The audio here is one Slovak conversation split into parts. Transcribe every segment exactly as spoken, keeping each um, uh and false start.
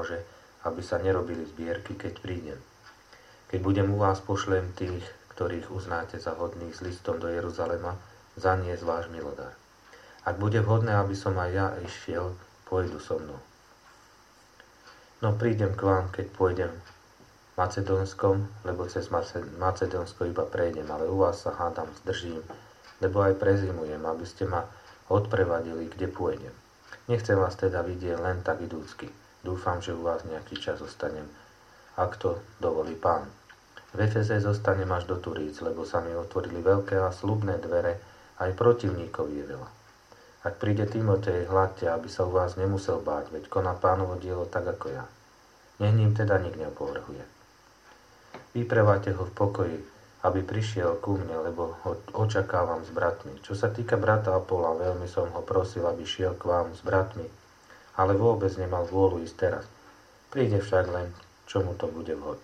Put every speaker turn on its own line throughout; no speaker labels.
pomôže, aby sa nerobili zbierky, keď prídem. Keď budem u vás, pošlem tých, ktorých uznáte za hodných, s listom do Jeruzalema, zaniesť váš milodár. Ak bude vhodné, aby som aj ja išiel, pôjdu so mnou. No prídem k vám, keď pôjdem Macedónskom, lebo cez Macedónsko iba prejdem, ale u vás sa hádam zdržím, lebo aj prezimujem, aby ste ma odprevadili, kde pôjdem. Nechcem vás teda vidieť len tak idúcky. Dúfam, že u vás nejaký čas zostanem, ak to dovolí Pán. V Efeze zostanem až do Turíc, lebo sa mi otvorili veľké a slubné dvere, aj protivníkov je veľa. Ak príde Timotej, hľadte, aby sa u vás nemusel báť, veď koná Pánovo dielo tak ako ja. Nech ním teda nik neopovrhuje. Vyprevajte ho v pokoji, aby prišiel ku mne, lebo ho očakávam s bratmi. Čo sa týka brata Apola, veľmi som ho prosil, aby šiel k vám s bratmi, ale vôbec nemal vôľu ísť teraz. Príde však len, čo mu to bude vhod.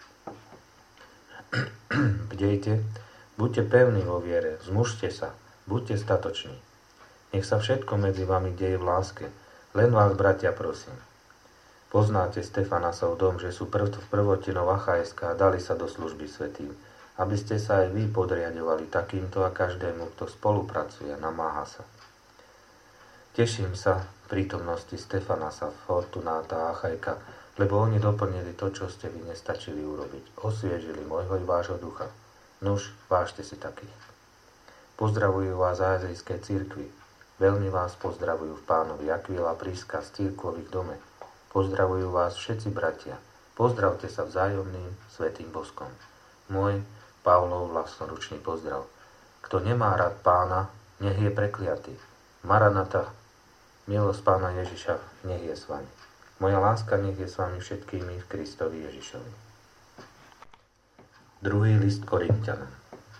Bdejte, buďte pevní vo viere, zmužte sa, buďte statoční. Nech sa všetko medzi vami deje v láske, len vás, bratia, prosím. Poznáte Stefanasov dom, že sú prv, prvotinov Achajska a dali sa do služby svätým, aby ste sa aj vy podriadovali takýmto a každému, kto spolupracuje a namáha sa. Teším sa prítomnosti Stefanasa, Fortunáta a Achajka, lebo oni doplnili to, čo ste vy nestačili urobiť. Osviežili môjho i vášho ducha. Nuž, vážte si takých. Pozdravujú vás azijské cirkvi. Veľmi vás pozdravujú v Pánovi Akvila, Priska z cirkvových dome. Pozdravujú vás všetci bratia. Pozdravte sa vzájomným svätým boskom. Môj Pavlov vlastnoručný pozdrav. Kto nemá rád Pána, nech je prekliatý. Maranata, milosť Pána Ježiša, nech je s vami. Moja láska nech je s vami všetkými v Kristovi Ježišovi. Druhý list Korinťanom.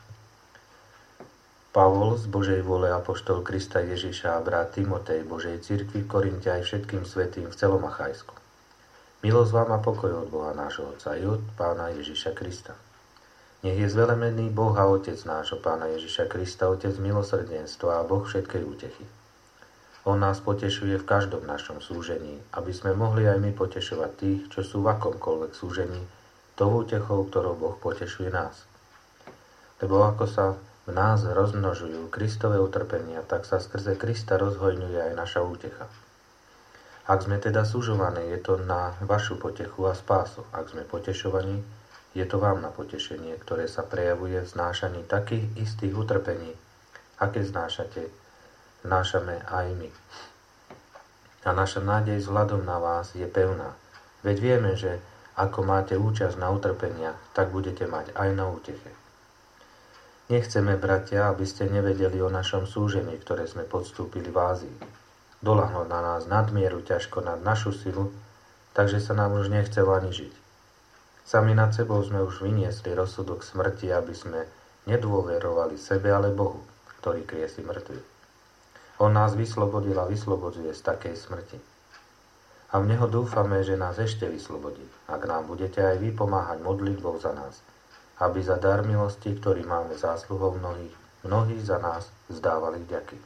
Pavol z Božej vôle apoštol Krista Ježiša a brat Timotej Božej cirkvi v Korinte aj všetkým svätým v celom Achajsku. Milosť vám a pokoj od Boha nášho Otca i od Pána Ježiša Krista. Nech je zvelemený Boh a Otec nášho Pána Ježiša Krista, Otec milosrdenstva a Boh všetkej útechy. On nás potešuje v každom našom súžení, aby sme mohli aj my potešovať tých, čo sú v akomkoľvek súžení, tou útechou, ktorou Boh potešuje nás. Lebo ako sa v nás rozmnožujú Kristové utrpenia, tak sa skrze Krista rozhojňuje aj naša útecha. Ak sme teda sužovaní, je to na vašu potechu a spásu. Ak sme potešovaní, je to vám na potešenie, ktoré sa prejavuje v znášaní takých istých utrpení, aké znášate, znášame aj my. A naša nádej vzhľadom na vás je pevná. Veď vieme, že ako máte účasť na utrpeniach, tak budete mať aj na úteche. Nechceme, bratia, aby ste nevedeli o našom súžení, ktoré sme podstúpili v Ázii. Doľahlo na nás nadmieru ťažko nad našu silu, takže sa nám už nechcelo ani žiť. Sami nad sebou sme už vyniesli rozsudok smrti, aby sme nedôverovali sebe, ale Bohu, ktorý kriesi mŕtvych. On nás vyslobodil a vyslobodzuje z takej smrti. A v Neho dúfame, že nás ešte vyslobodí, ak nám budete aj vy pomáhať modlitbou za nás, aby za dar milosti, ktorý máme zásluhou mnohých, mnohí za nás vzdávali vďaky.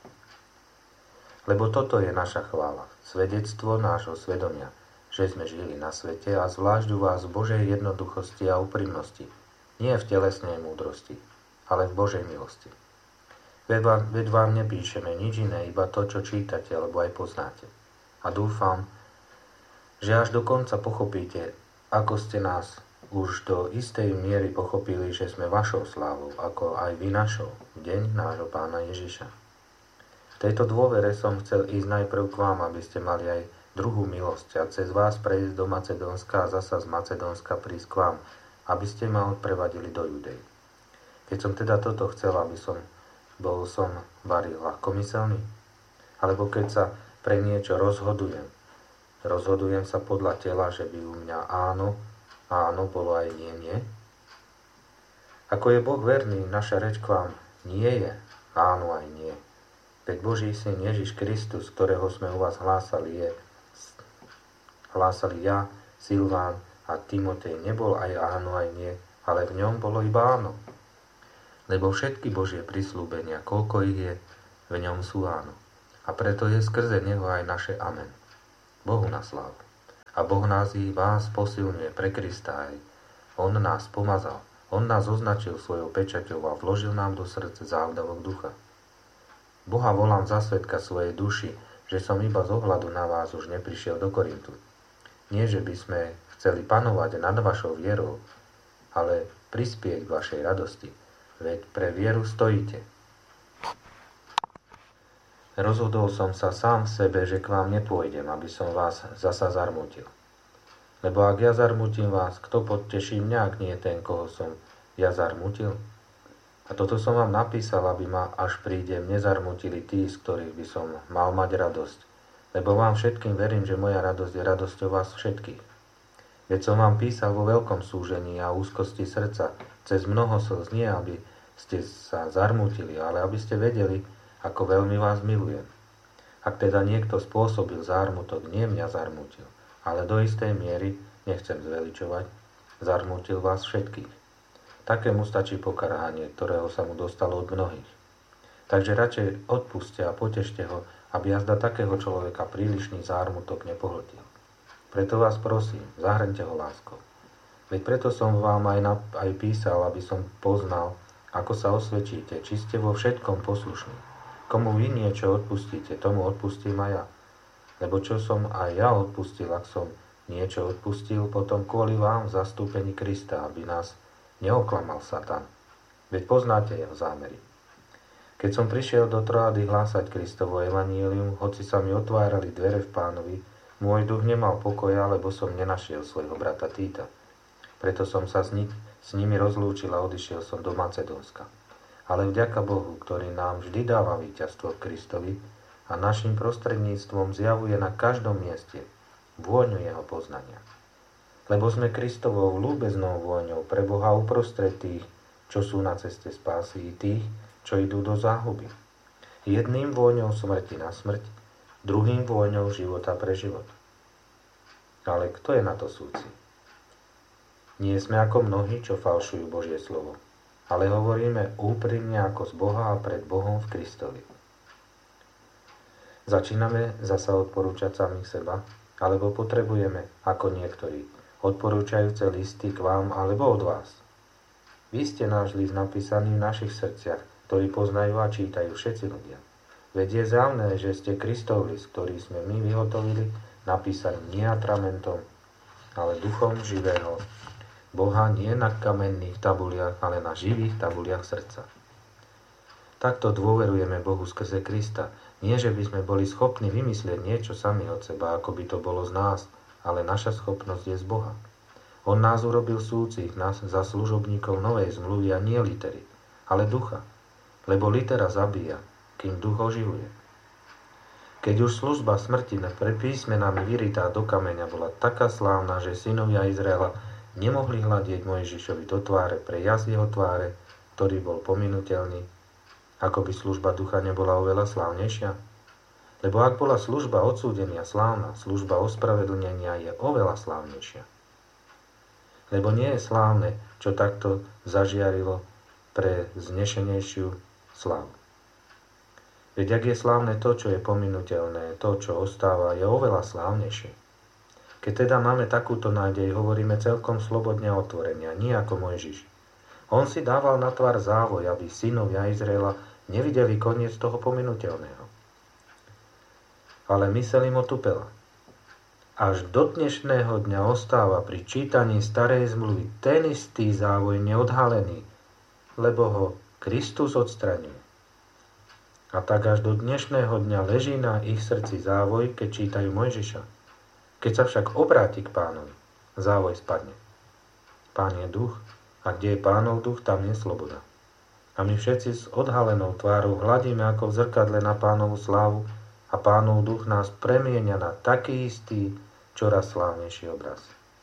Lebo toto je naša chvála, svedectvo nášho svedomia, že sme žili na svete a zvlášť u vás v Božej jednoduchosti a úprimnosti, nie v telesnej múdrosti, ale v Božej milosti. Veď vám, veď vám nepíšeme nič iné, iba to, čo čítate, alebo aj poznáte. A dúfam, že až do konca pochopíte, ako ste nás už do istej miery pochopili, že sme vašou slávou, ako aj vy našou, v deň nášho Pána Ježiša. V tejto dôvere som chcel ísť najprv k vám, aby ste mali aj druhú milosť a cez vás prejsť do Macedónska a zasa z Macedónska prísť k vám, aby ste ma odprevadili do Judej. Keď som teda toto chcel, aby som bol som varil ľahkomyselný, alebo keď sa pre niečo rozhodujem, rozhodujem sa podľa tela, že by u mňa áno, áno bolo aj nie, nie. Ako je Boh verný, naša reč k vám nie je áno aj nie. Veď Boží syn Ježiš Kristus, ktorého sme u vás hlásali, je hlásali ja, Silván a Timotej, nebol aj áno aj nie, ale v ňom bolo iba áno. Lebo všetky Božie prisľúbenia, koľko ich je, v ňom sú áno. A preto je skrze neho aj naše amen. Bohu na slávu. A Boh nás i vás posilňuje pre Krista aj. On nás pomazal, on nás označil svojou pečaťou a vložil nám do srdce závdavok ducha. Boha volám za svedka svojej duši, že som iba z ohľadu na vás už neprišiel do Korintu. Nie, že by sme chceli panovať nad vašou vierou, ale prispieť k vašej radosti, veď pre vieru stojíte. Rozhodol som sa sám v sebe, že k vám nepôjdem, aby som vás zasa zarmutil. Lebo ak ja zarmutím vás, kto poteší mňa, ak nie ten, koho som ja zarmutil? A toto som vám napísal, aby ma, až prídem, nezarmutili tí, z ktorých by som mal mať radosť. Lebo vám všetkým verím, že moja radosť je radosťou vás všetkých. Veď som vám písal vo veľkom súžení a úzkosti srdca, cez mnoho slz, nie aby ste sa zarmutili, ale aby ste vedeli, ako veľmi vás milujem. Ak teda niekto spôsobil zármutok, nie mňa zarmutil, ale do istej miery, nechcem zveličovať, zarmutil vás všetkých. Takému stačí pokarhanie, ktorého sa mu dostalo od mnohých. Takže radšej odpuste a potešte ho, aby jazda takého človeka prílišný zármutok nepohltil. Preto vás prosím, zahrňte ho láskou. Veď preto som vám aj, na, aj písal, aby som poznal, ako sa osvedčíte, či ste vo všetkom poslušní. Komu vy niečo odpustíte, tomu odpustím aj ja. Lebo čo som aj ja odpustil, ak som niečo odpustil, potom kvôli vám v zastúpení Krista, aby nás neoklamal Satan. Veď poznáte jeho zámery. Keď som prišiel do Troády hlásať Kristovo evanjelium, hoci sa mi otvárali dvere v Pánovi, môj duch nemal pokoja, lebo som nenašiel svojho brata Týta. Preto som sa s, ni- s nimi rozlúčil a odišiel som do Macedónska. Ale vďaka Bohu, ktorý nám vždy dáva víťazstvo v Kristovi a našim prostredníctvom zjavuje na každom mieste vôňu jeho poznania. Lebo sme Kristovou ľúbeznou vôňou pre Boha uprostred tých, čo sú na ceste spásy, i tých, čo idú do záhuby. Jedným vôňou smrti na smrť, druhým vôňou života pre život. Ale kto je na to súci? Nie sme ako mnohí, čo falšujú Božie slovo, ale hovoríme úprimne ako z Boha a pred Bohom v Kristovi. Začíname zasa odporúčať samých seba, alebo potrebujeme, ako niektorí, odporúčajúce listy k vám alebo od vás. Vy ste náš list napísaný v našich srdciach, ktorý poznajú a čítajú všetci ľudia. Veď je zjavné, že ste Kristov list, ktorý sme my vyhotovili, napísaný nie atramentom, ale duchom živého Boha, nie na kamenných tabuliach, ale na živých tabuliach srdca. Takto dôverujeme Bohu skrze Krista. Nie, že by sme boli schopní vymyslieť niečo sami od seba, ako by to bolo z nás, ale naša schopnosť je z Boha. On nás urobil súcich, nás za služobníkov novej zmluvy a nie litery, ale ducha. Lebo litera zabíja, kým duch oživuje. Keď už služba smrti pred písmenami vyritá do kameňa bola taká slávna, že synovia Izraela nemohli hľadieť Mojžišovi do tváre pre jas jeho tváre, ktorý bol pominuteľný, ako by služba ducha nebola oveľa slávnejšia. Lebo ak bola služba odsúdenia slávna, služba ospravedlnenia je oveľa slávnejšia. Lebo nie je slávne, čo takto zažiarilo pre znešenejšiu slávu. Veď ak je slávne to, čo je pominuteľné, to, čo ostáva, je oveľa slávnejšie. Keď teda máme takúto nádej, hovoríme celkom slobodne a otvorenia, nie ako Mojžiš. On si dával na tvár závoj, aby synovia Izraela nevideli koniec toho pominuteľného. Ale myseľ im otupela. Až do dnešného dňa ostáva pri čítaní starej zmluvy ten istý závoj neodhalený, lebo ho Kristus odstraňuje. A tak až do dnešného dňa leží na ich srdci závoj, keď čítajú Mojžiša. Keď sa však obráti k Pánovi, závoj spadne. Pán je duch, a kde je Pánov duch, tam je sloboda. A my všetci s odhalenou tvárou hľadíme ako v zrkadle na Pánovu slávu a Pánov duch nás premieňa na taký istý, čoraz slávnejší obraz.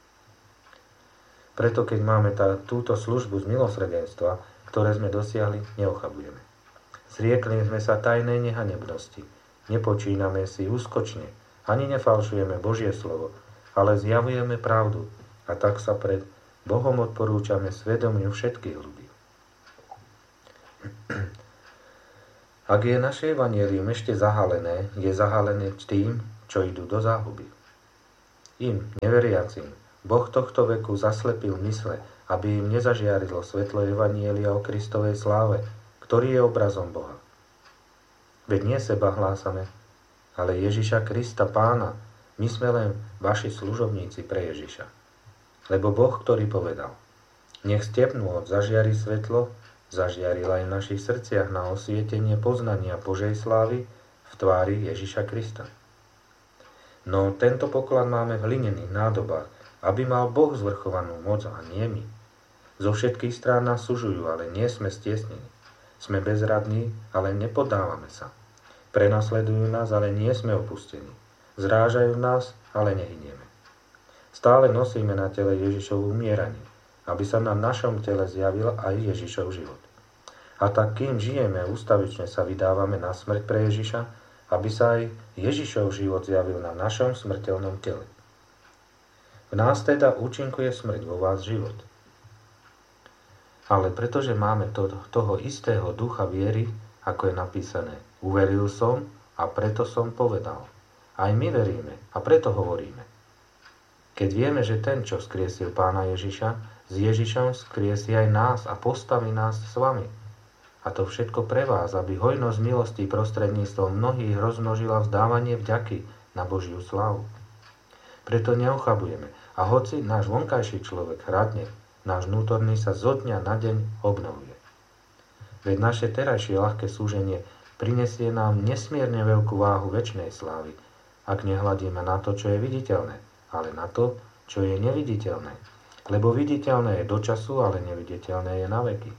Preto keď máme tá, túto službu z milosrdenstva, ktoré sme dosiahli, neochabujeme. Zriekli sme sa tajnej nehanebnosti, nepočíname si úskočne, ani nefalšujeme Božie slovo, ale zjavujeme pravdu a tak sa pred Bohom odporúčame svedomiu všetkých ľudí. Ak je naše evanjelium ešte zahalené, je zahalené tým, čo idú do záhuby. Im, neveriacim, Boh tohto veku zaslepil mysle, aby im nezažiarilo svetlo Evanielia o Kristovej sláve, ktorý je obrazom Boha. Veď nie seba hlásame, ale Ježiša Krista Pána, my sme len vaši služobníci pre Ježiša. Lebo Boh, ktorý povedal, nech stepnú od zažiari svetlo, zažiaril aj v našich srdciach na osvietenie poznania Božej slávy v tvári Ježiša Krista. No tento poklad máme v hlinených nádobách, aby mal Boh zvrchovanú moc a nie my. Zo všetkých strán nás sužujú, ale nie sme stiesnení. Sme bezradní, ale nepodávame sa. Prenasledujú nás, ale nie sme opustení. Zrážajú nás, ale nehynieme. Stále nosíme na tele Ježišovu umieranie, aby sa na našom tele zjavil aj Ježišov život. A tak, kým žijeme, ústavične sa vydávame na smrť pre Ježiša, aby sa aj Ježišov život zjavil na našom smrteľnom tele. V nás teda účinkuje smrť, vo vás život. Ale pretože máme to, toho istého ducha viery, ako je napísané, uveril som a preto som povedal. Aj my veríme a preto hovoríme. Keď vieme, že ten, čo vzkriesil Pána Ježiša, s Ježišom vzkriesí aj nás a postaví nás s vami. A to všetko pre vás, aby hojnosť milostí prostredníctvom mnohých rozmnožila vzdávanie vďaky na Božiu slávu. Preto neochabujeme a hoci náš vonkajší človek hradne, náš vnútorný sa zo dňa na deň obnovuje. Veď naše terajšie ľahké súženie prinesie nám nesmierne veľkú váhu večnej slávy, ak nehľadíme na to, čo je viditeľné, ale na to, čo je neviditeľné. Lebo viditeľné je do času, ale neviditeľné je na veky.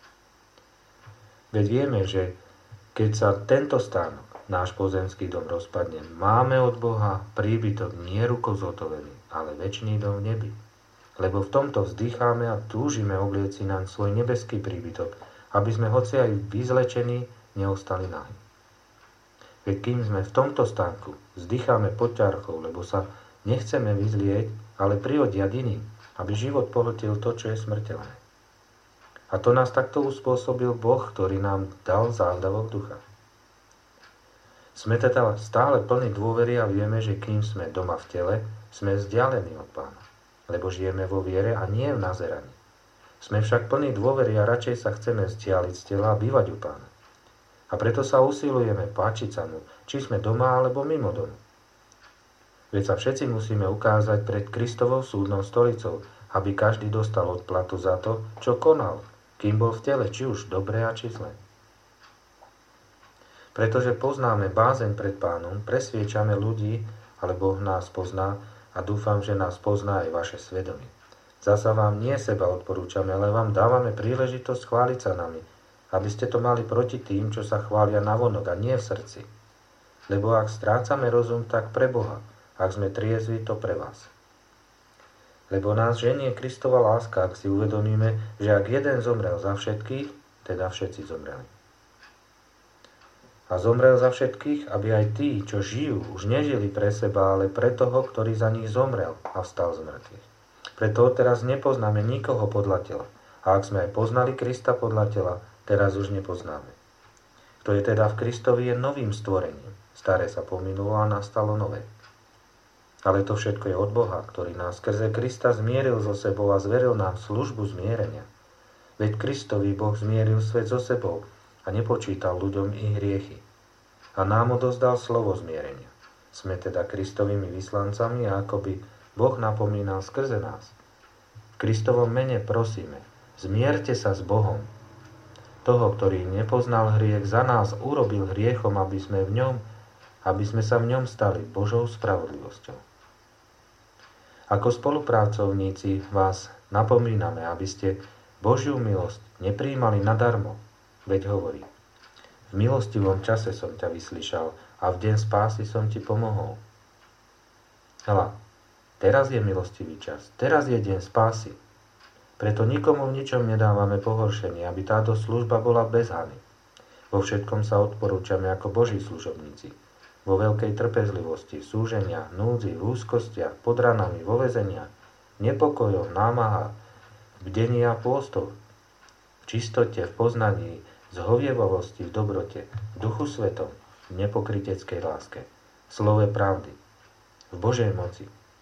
Veď vieme, že keď sa tento stánok, náš pozemský dom rozpadne, máme od Boha príbytok nie rukou zhotovený, ale večný dom v nebi. Lebo v tomto vzdycháme a túžime obliec si naň svoj nebeský príbytok, aby sme hoci aj vyzlečení neostali nahý. Veď kým sme v tomto stánku, vzdycháme pod ťarchou, lebo sa nechceme vyzlieť, ale priodiať iným, aby život pohltil to, čo je smrteľné. A to nás takto uspôsobil Boh, ktorý nám dal závdavok ducha. Sme teda stále plní dôvery a vieme, že kým sme doma v tele, sme vzdialení od Pána, lebo žijeme vo viere a nie v nazeraní. Sme však plní dôvery a radšej sa chceme vzdialiť z tela a bývať u Pána. A preto sa usilujeme páčiť sa mu, či sme doma alebo mimo domu. Veď sa všetci musíme ukázať pred Kristovou súdnou stolicou, aby každý dostal odplatu za to, čo konal, kým bol v tele, či už dobré a či zlé. Pretože poznáme bázeň pred Pánom, presviečame ľudí, ale Boh nás pozná a dúfam, že nás pozná aj vaše svedomie. Zasa vám nie seba odporúčame, ale vám dávame príležitosť chváliť sa nami, aby ste to mali proti tým, čo sa chvália navonok a nie v srdci. Lebo ak strácame rozum, tak pre Boha, ak sme triezvi, to pre vás. Lebo nás ženie Kristova láska, ak si uvedomíme, že ak jeden zomrel za všetkých, teda všetci zomreli. A zomrel za všetkých, aby aj tí, čo žijú, už nežili pre seba, ale pre toho, ktorý za nich zomrel a vstal z mŕtvych. Preto teraz nepoznáme nikoho podľa tela. A ak sme aj poznali Krista podľa tela, teraz už nepoznáme. Kto je teda v Kristovi, je novým stvorením. Staré sa pominulo a nastalo nové. Ale to všetko je od Boha, ktorý nás skrze Krista zmieril so sebou a zveril nám službu zmierenia. Veď Kristovi Boh zmieril svet so sebou a nepočítal ľuďom ich hriechy. A nám odozdal slovo zmierenia. Sme teda Kristovými vyslancami a akoby Boh napomínal skrze nás. V Kristovom mene prosíme, zmierte sa s Bohom. Toho, ktorý nepoznal hriech, za nás urobil hriechom, aby sme v ňom, aby sme sa v ňom stali Božou spravodlivosťou. Ako spolupracovníci vás napomíname, aby ste Božiu milosť nepríjmali nadarmo, veď hovorí: v milostivom čase som ťa vyslyšal a v deň spásy som ti pomohol. Hľa, teraz je milostivý čas, teraz je deň spásy. Preto nikomu v ničom nedávame pohoršenie, aby táto služba bola bez hany. Vo všetkom sa odporúčame ako Boží služobníci. Vo veľkej trpezlivosti, súženia, núdzi, v úzkostiach, pod ranami, vo väzeniach, nepokojoch, námahách, v bdení a pôstoch, v čistote, v poznaní, zhovievavosti, v dobrote, v duchu svetom, v nepokryteckej láske, v slove pravdy, v Božej moci,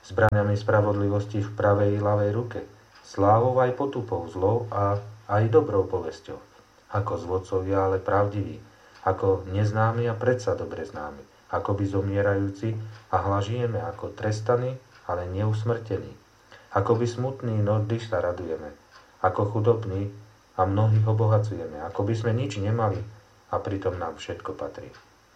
zbraňami spravodlivosti v pravej i ľavej ruke, slávou aj potupou, zlou a aj dobrou povesťou, ako zvodcovia, ale pravdiví, ako neznámi a predsa dobre známi, ako by zomierajúci a hľa žijeme, ako trestaní, ale neusmrtení, ako by smutní, no vždy sa radujeme, ako chudobní a mnohých obohacujeme, ako by sme nič nemali a pritom nám všetko patrí.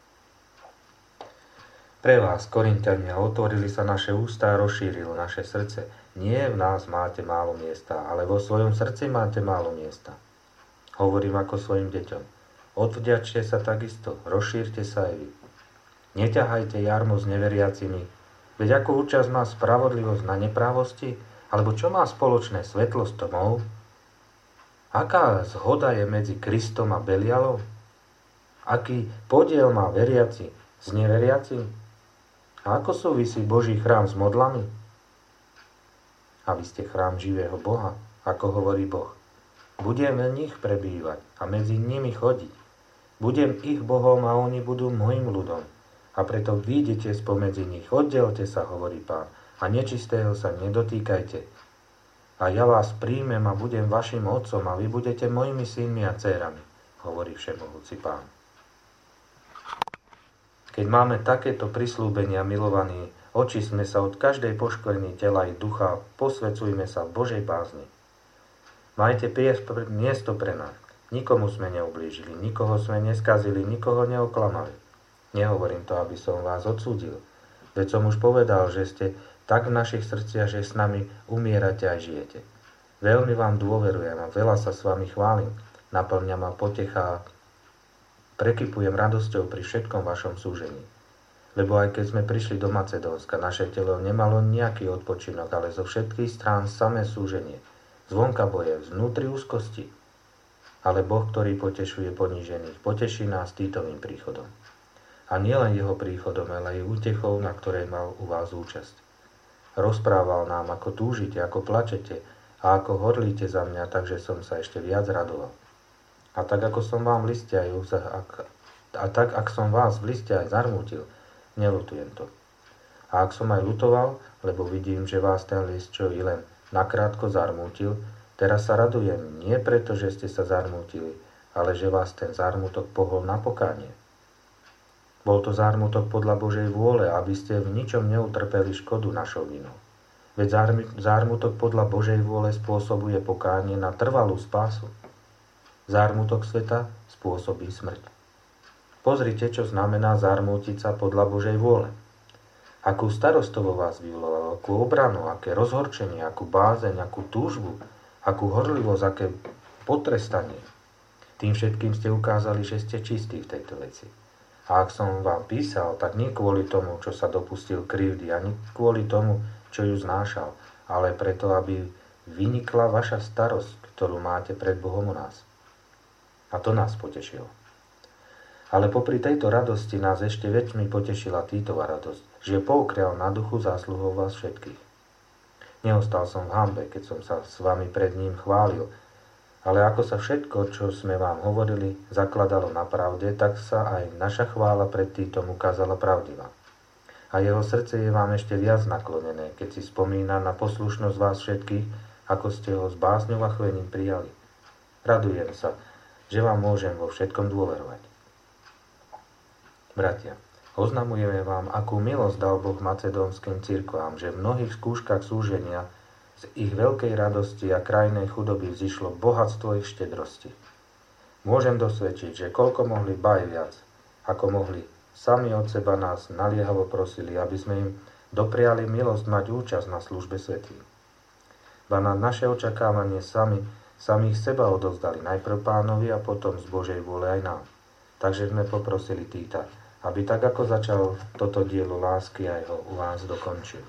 Pre vás, Korinťania, otvorili sa naše ústa a rozšírilo naše srdce. Nie v nás máte málo miesta, ale vo svojom srdci máte málo miesta. Hovorím ako svojim deťom. Odvďačte sa takisto, rozšírte sa aj vy. Neťahajte jarmo s neveriacimi, veď ako účasť má spravodlivosť na neprávosti, alebo čo má spoločné svetlo s tmou? Aká zhoda je medzi Kristom a Belialom? Aký podiel má veriaci s neveriacim? A ako súvisí Boží chrám s modlami? A vy ste chrám živého Boha, ako hovorí Boh. Budem v nich prebývať a medzi nimi chodiť. Budem ich Bohom a oni budú môjim ľudom. A preto vyjdete spomedzi nich, oddelte sa, hovorí Pán, a nečistého sa nedotýkajte. A ja vás príjmem a budem vašim otcom a vy budete mojimi synmi a dcérami, hovorí Všemohúci Pán. Keď máme takéto prisľúbenia, milovaní, očistme sa od každej poškvrny tela i ducha, posvecujme sa v Božej bázni. Majte miesto pre nás. Nikomu sme neublížili, nikoho sme neskazili, nikoho neoklamali. Nehovorím to, aby som vás odsúdil. Veď som už povedal, že ste tak v našich srdciach, že s nami umierate a žijete. Veľmi vám dôverujem a veľa sa s vami chválim. Naplňa ma potecha a prekypujem radosťou pri všetkom vašom súžení. Lebo aj keď sme prišli do Macedónska, naše telo nemalo nejaký odpočinok, ale zo všetkých strán samé súženie. Zvonka boje, vnútri úzkosti. Ale Boh, ktorý potešuje ponížených, poteší nás Títovým príchodom. A nielen jeho príchodom, ale aj útechou, na ktorej mal u vás účasť. Rozprával nám, ako túžite, ako plačete a ako horlíte za mňa, takže som sa ešte viac radoval. A tak, ako som vám v liste aj, a tak, ak som vás v liste aj zarmútil, neľutujem to. A ak som aj ľutoval, lebo vidím, že vás ten list, čo i len nakrátko zarmútil, teraz sa radujem, nie preto, že ste sa zarmútili, ale že vás ten zármutok pohol na pokánie. Bol to zármutok podľa Božej vôle, aby ste v ničom neutrpeli škodu našou vinou. Veď zármutok podľa Božej vôle spôsobuje pokánie na trvalú spásu. Zármutok sveta spôsobí smrť. Pozrite, čo znamená zármútiť sa podľa Božej vôle. Akú starostovo vás vyvolalo, akú obranu, aké rozhorčenie, akú bázeň, akú túžbu, akú horlivosť, aké potrestanie. Tým všetkým ste ukázali, že ste čistí v tejto veci. A ak som vám písal, tak nie kvôli tomu, čo sa dopustil krivdy, ani kvôli tomu, čo ju znášal, ale preto, aby vynikla vaša starosť, ktorú máte pred Bohom u nás. A to nás potešilo. Ale popri tejto radosti nás ešte väčšmi potešila Títova radosť, že poukrial na duchu zásluhou vás všetkých. Neostal som v hanbe, keď som sa s vami pred ním chválil, ale ako sa všetko, čo sme vám hovorili, zakladalo na pravde, tak sa aj naša chvála pred Títom ukázala pravdivá. A jeho srdce je vám ešte viac naklonené, keď si spomína na poslušnosť vás všetkých, ako ste ho s básňou a chvením prijali. Radujem sa, že vám môžem vo všetkom dôverovať. Bratia, oznamujeme vám, akú milosť dal Boh macedónskym cirkvám, že v mnohých skúškach súženia z ich veľkej radosti a krajnej chudoby vzišlo bohatstvo ich štedrosti. Môžem dosvedčiť, že koľko mohli baj viac, ako mohli, sami od seba nás naliehavo prosili, aby sme im dopriali milosť mať účasť na službe svätým. Ba na naše očakávanie sami, samých seba odovzdali najprv Pánovi a potom z Božej vôle aj nám. Takže sme poprosili Títa, aby tak ako začal toto dielo lásky, aj ho u vás dokončil.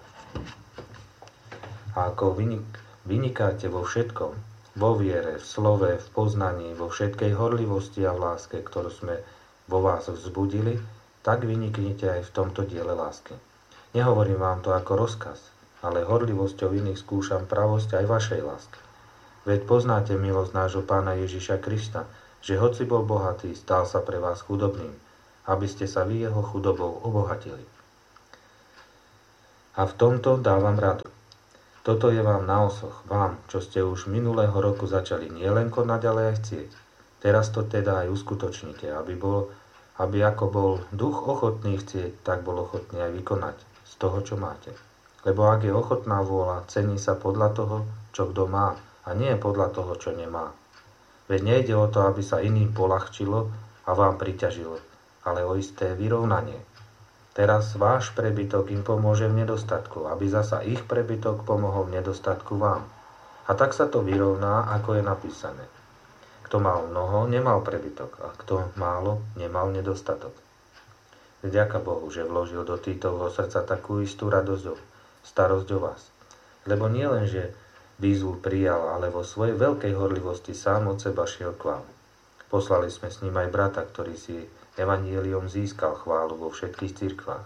A ako vynik, vynikáte vo všetkom, vo viere, v slove, v poznaní, vo všetkej horlivosti a v láske, ktorú sme vo vás vzbudili, tak vyniknite aj v tomto diele lásky. Nehovorím vám to ako rozkaz, ale horlivosťou iných skúšam pravosť aj vašej lásky. Veď poznáte milosť nášho Pána Ježiša Krista, že hoci bol bohatý, stal sa pre vás chudobným, aby ste sa vy jeho chudobou obohatili. A v tomto dávam radu. Toto je vám na osoch, vám, čo ste už minulého roku začali nielen konať, ale aj chcieť. Teraz to teda aj uskutočnite, aby, bol, aby ako bol duch ochotný chcieť, tak bol ochotný aj vykonať z toho, čo máte. Lebo ak je ochotná vôľa, cení sa podľa toho, čo kto má, a nie podľa toho, čo nemá. Veď nejde o to, aby sa iným poľahčilo a vám priťažilo, ale o isté vyrovnanie. Teraz váš prebytok im pomôže v nedostatku, aby zasa ich prebytok pomohol v nedostatku vám. A tak sa to vyrovná, ako je napísané. Kto mal mnoho, nemal prebytok, a kto málo, nemal nedostatok. Vďaka Bohu, že vložil do Titovho srdca takú istú radosť, starosť o vás. Lebo nie len, že výzvu prijal, ale vo svojej veľkej horlivosti sám od seba šiel k vám. Poslali sme s ním aj brata, ktorý si evanjeliom získal chválu vo všetkých cirkvách.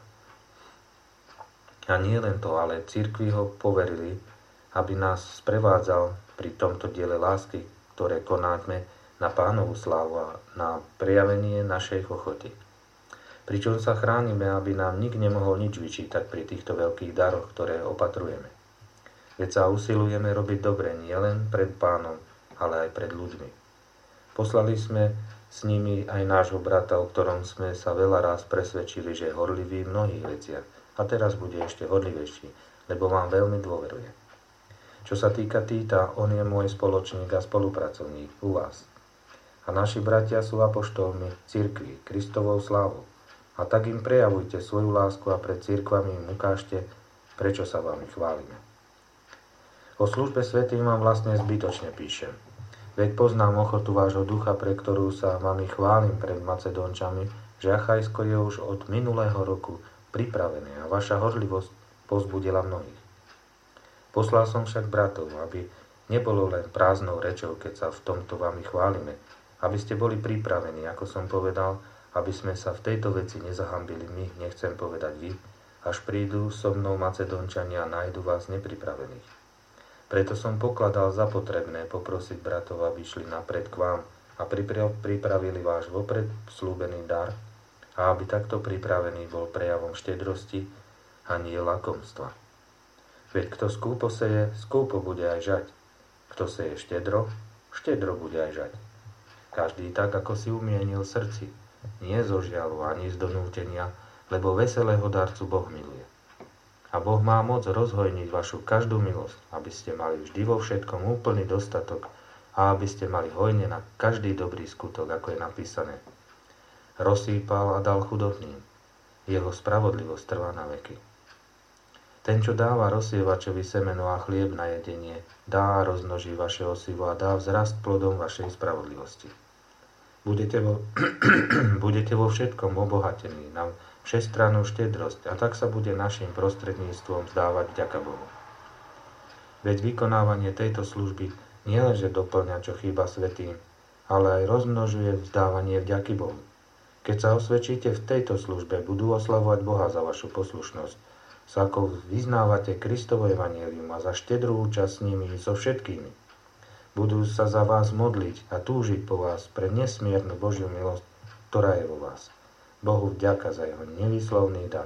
A nie len to, ale cirkvi ho poverili, aby nás sprevádzal pri tomto diele lásky, ktoré konáme na Pánovu slávu a na prejavenie našej ochoty. Pričom sa chránime, aby nám nik nemohol nič vyčítať pri týchto veľkých daroch, ktoré opatrujeme. Veď sa usilujeme robiť dobre nielen pred Pánom, ale aj pred ľuďmi. Poslali sme s nimi aj nášho brata, o ktorom sme sa veľa raz presvedčili, že je horlivý v mnohých veciach. A teraz bude ešte horlivejší, lebo vám veľmi dôveruje. Čo sa týka Týta, on je môj spoločník a spolupracovník u vás. A naši bratia sú apoštolmi cirkvi, Kristovou slávou. A tak im prejavujte svoju lásku a pred cirkvami im ukážte, prečo sa vám chválime. O službe svätým vám vlastne zbytočne píšem. Veď poznám ochotu vášho ducha, pre ktorú sa vami chválim pred Macedónčami, že Achajsko je už od minulého roku pripravené a vaša horlivosť povzbudila mnohých. Poslal som však bratov, aby nebolo len prázdnou rečou, keď sa v tomto vami chválime, aby ste boli pripravení, ako som povedal, aby sme sa v tejto veci nezahambili my, nechcem povedať vy, až prídu so mnou Macedónčania a nájdu vás nepripravených. Preto som pokladal za potrebné poprosiť bratov, aby išli napred k vám a pripravili váš vopred slúbený dar a aby takto pripravený bol prejavom štedrosti a nie lakomstva. Veď kto skúpo seje, skúpo bude aj žať. Kto seje štedro, štedro bude aj žať. Každý tak, ako si umienil v srdci, nie zo žialu ani z donútenia, lebo veselého darcu Boh miluje. A Boh má moc rozhojniť vašu každú milosť, aby ste mali vždy vo všetkom úplný dostatok a aby ste mali hojne na každý dobrý skutok, ako je napísané. Rozsýpal a dal chudobným. Jeho spravodlivosť trvá na veky. Ten, čo dáva rozsievačovi semeno a chlieb na jedenie, dá a rozmnoží vaše osivo a dá vzrast plodom vašej spravodlivosti. Budete vo, budete vo všetkom obohatení na všestrannú štedrosť a tak sa bude našim prostredníctvom vzdávať vďaka Bohu. Veď vykonávanie tejto služby nielenže doplňa, čo chýba svätým, ale aj rozmnožuje vzdávanie vďaky Bohu. Keď sa osvedčíte v tejto službe, budú oslavovať Boha za vašu poslušnosť, sa ako vyznávate Kristovo evanjelium a za štedrú účasť s nimi so všetkými. Budú sa za vás modliť a túžiť po vás pre nesmiernu Božiu milosť, ktorá je vo vás. Bohu vďaka za jeho nevýslovný dar.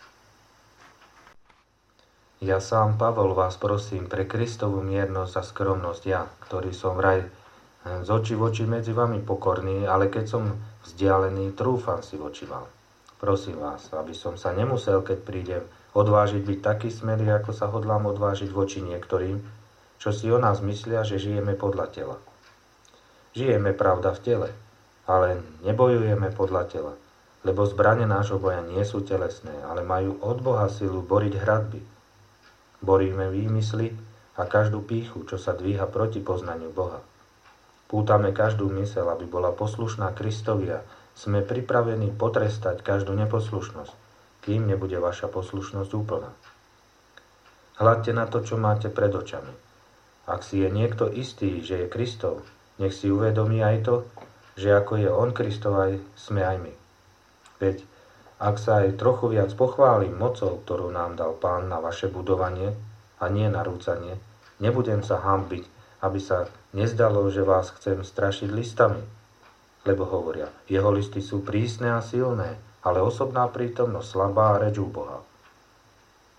Ja sám, Pavol, vás prosím pre Kristovu miernosť a skromnosť ja, ktorý som vraj z očí v oči medzi vami pokorný, ale keď som vzdialený, trúfam si voči vám. Prosím vás, aby som sa nemusel, keď prídem, odvážiť byť taký smelý, ako sa hodlám odvážiť voči niektorým, čo si o nás myslia, že žijeme podľa tela. Žijeme, pravda, v tele, ale nebojujeme podľa tela. Lebo zbrane nášho boja nie sú telesné, ale majú od Boha silu boriť hradby. Boríme výmysly a každú pýchu, čo sa dvíha proti poznaniu Boha. Pútame každú myseľ, aby bola poslušná Kristovi a sme pripravení potrestať každú neposlušnosť, kým nebude vaša poslušnosť úplná. Hľadte na to, čo máte pred očami. Ak si je niekto istý, že je Kristov, nech si uvedomí aj to, že ako je on Kristov, aj sme aj my. Veď, ak sa aj trochu viac pochválim mocou, ktorú nám dal Pán na vaše budovanie a nie narúcanie, nebudem sa hanbiť, aby sa nezdalo, že vás chcem strašiť listami. Lebo hovoria, jeho listy sú prísne a silné, ale osobná prítomnosť slabá a reč u Boha.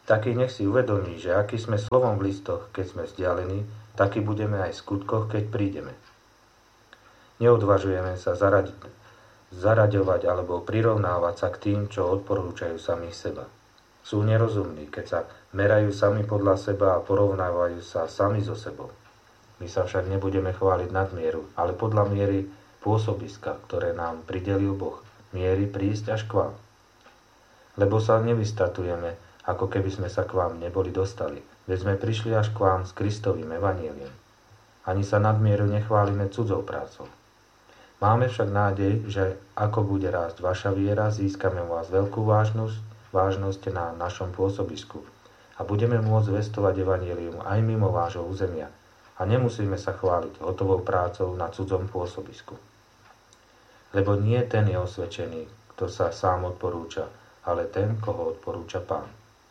Taký nech si uvedomí, že aký sme slovom v listoch, keď sme vzdialení, taký budeme aj v skutkoch, keď prídeme. Neodvažujeme sa zaradiť, zaraďovať alebo prirovnávať sa k tým, čo odporúčajú samých seba. Sú nerozumní, keď sa merajú sami podľa seba a porovnávajú sa sami so sebou. My sa však nebudeme chváliť nadmieru, ale podľa miery pôsobiska, ktoré nám pridelil Boh, miery prísť až k vám. Lebo sa nevystatujeme, ako keby sme sa k vám neboli dostali, veď sme prišli až k vám s Kristovým evanjeliom. Ani sa nadmieru nechválime cudzou prácou. Máme však nádej, že ako bude rásť vaša viera, získame u vás veľkú vážnosť, vážnosť na našom pôsobisku a budeme môcť zvestovať evanjelium aj mimo vášho územia a nemusíme sa chváliť hotovou prácou na cudzom pôsobisku. Lebo nie ten je osvedčený, kto sa sám odporúča, ale ten, koho odporúča Pán.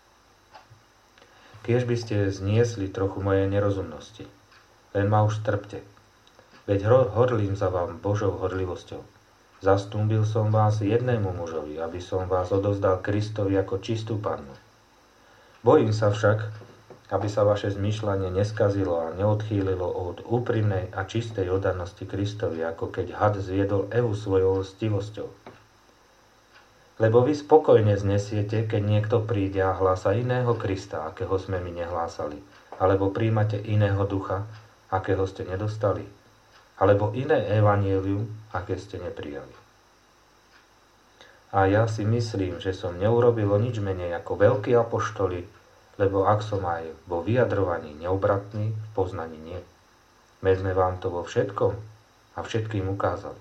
Kiež by ste zniesli trochu mojej nerozumnosti, len ma už trpte. Veď horlím za vám Božou horlivosťou. Zastúbil som vás jednému mužovi, aby som vás odozdal Kristovi ako čistú pannu. Bojím sa však, aby sa vaše zmýšľanie neskazilo a neodchýlilo od úprimnej a čistej oddanosti Kristovi, ako keď had zviedol Evu svojou lstivosťou. Lebo vy spokojne znesiete, keď niekto príde a hlása iného Krista, akého sme my nehlásali, alebo príjmate iného ducha, akého ste nedostali, alebo iné evanjelium, aké ste neprijali. A ja si myslím, že som neurobil nič menej ako veľkí apoštoli, lebo ak som aj vo vyjadrovaní neobratný, v poznaní nie. My sme vám to vo všetkom a všetkým ukázali.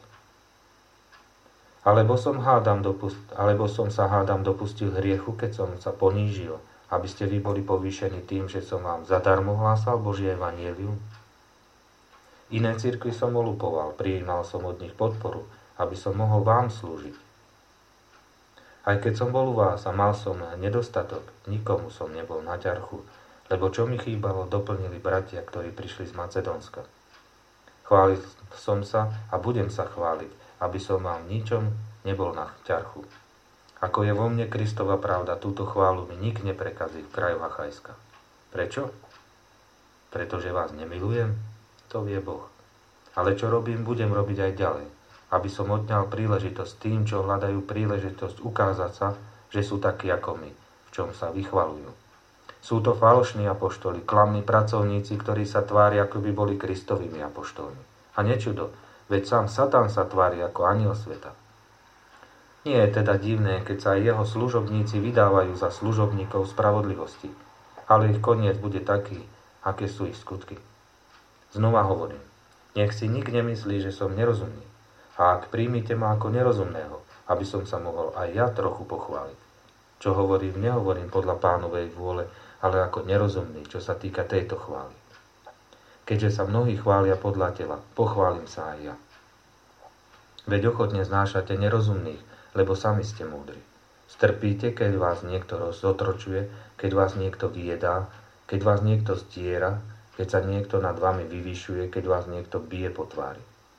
Alebo som, hádam dopust, alebo som sa hádam dopustil hriechu, keď som sa ponížil, aby ste vy boli povýšení tým, že som vám zadarmo hlásal Božie evanjelium. Iné cirkvi som olupoval, prijímal som od nich podporu, aby som mohol vám slúžiť. Aj keď som bol u vás a mal som nedostatok, nikomu som nebol na ťarchu, lebo čo mi chýbalo, doplnili bratia, ktorí prišli z Macedónska. Chválil som sa a budem sa chváliť, aby som vám ničom nebol na ťarchu. Ako je vo mne Kristova pravda, túto chválu mi nik neprekazí v kraju Achajska. Prečo? Pretože vás nemilujem? To vie Boh. Ale čo robím, budem robiť aj ďalej, aby som odňal príležitosť tým, čo hľadajú príležitosť ukázať sa, že sú takí ako my, v čom sa vychvalujú. Sú to falošní apoštoli, klamní pracovníci, ktorí sa tvária, ako by boli Kristovými apoštolmi. A nečudo, veď sám Satan sa tvári ako anjel sveta. Nie je teda divné, keď sa aj jeho služobníci vydávajú za služobníkov spravodlivosti, ale ich koniec bude taký, aké sú ich skutky. Znova hovorím, nech si nik nemyslí, že som nerozumný. A ak príjmite ma ako nerozumného, aby som sa mohol aj ja trochu pochváliť. Čo hovorím, nehovorím podľa Pánovej vôle, ale ako nerozumný, čo sa týka tejto chvály. Keďže sa mnohí chvália podľa tela, pochválim sa aj ja. Veď ochotne znášate nerozumných, lebo sami ste múdri. Strpíte, keď vás niekto zotročuje, keď vás niekto vyjedá, keď vás niekto zdiera, keď sa niekto nad vami vyvyšuje, keď vás niekto bije po tvári.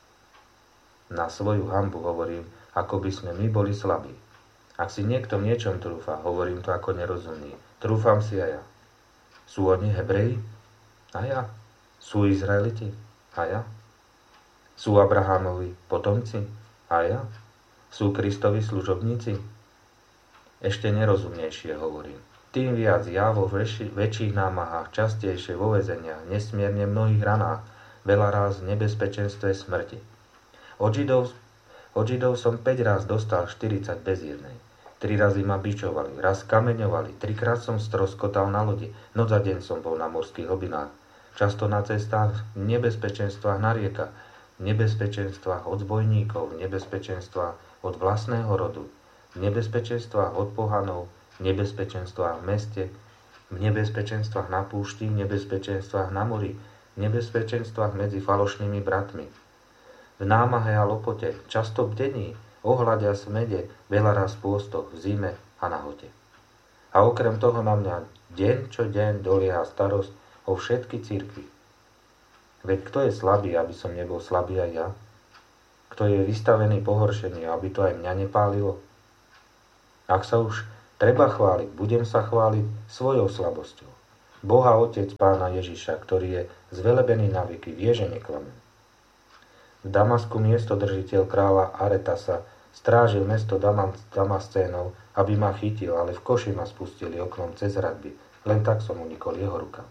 Na svoju hanbu hovorím, ako by sme my boli slabí. Ak si niekto v niečom trúfa, hovorím to ako nerozumný. Trúfam si aj ja. Sú oni Hebreji? A ja. Sú Izraeliti? A ja. Sú Abrahámovi potomci? A ja. Sú Kristovi služobníci? Ešte nerozumnejšie hovorím. Tým viac ja vo väčši, väčších námahách, častejšie vo väzeniach, nesmierne mnohých ranách, veľa ráz v nebezpečenstve smrti. Od Židov, od Židov som päť raz dostal štyridsať bez jednej. Tri razy ma bičovali, raz kameňovali, trikrát som stroskotal na lodi, noc za deň som bol na morských hlbinách. Často na cestách, v nebezpečenstvách na riekach, v nebezpečenstvách od zbojníkov, v nebezpečenstvách od vlastného rodu, v nebezpečenstvách od pohanov, v nebezpečenstvách v meste, v nebezpečenstvách na púšti, v nebezpečenstvách na mori, v nebezpečenstvách medzi falošnými bratmi. V námahe a lopote, často bdení, ohľade a smede, veľa raz pôstoch, v zime a nahote. A okrem toho na mňa deň čo deň dolieha starosť o všetky cirkvi. Veď kto je slabý, aby som nebol slabý aj ja? Kto je vystavený pohoršeniu, aby to aj mňa nepálilo? Ak sa už Treba chváliť, budem sa chváliť svojou slabosťou. Boha Otec Pána Ježiša, ktorý je zvelebený na veky, vie, že neklamem. V Damasku miestodržiteľ kráľa Aretasa strážil mesto Damascénov, aby ma chytil, ale v koši ma spustili oknom cez hradby. Len tak som unikol jeho rukám.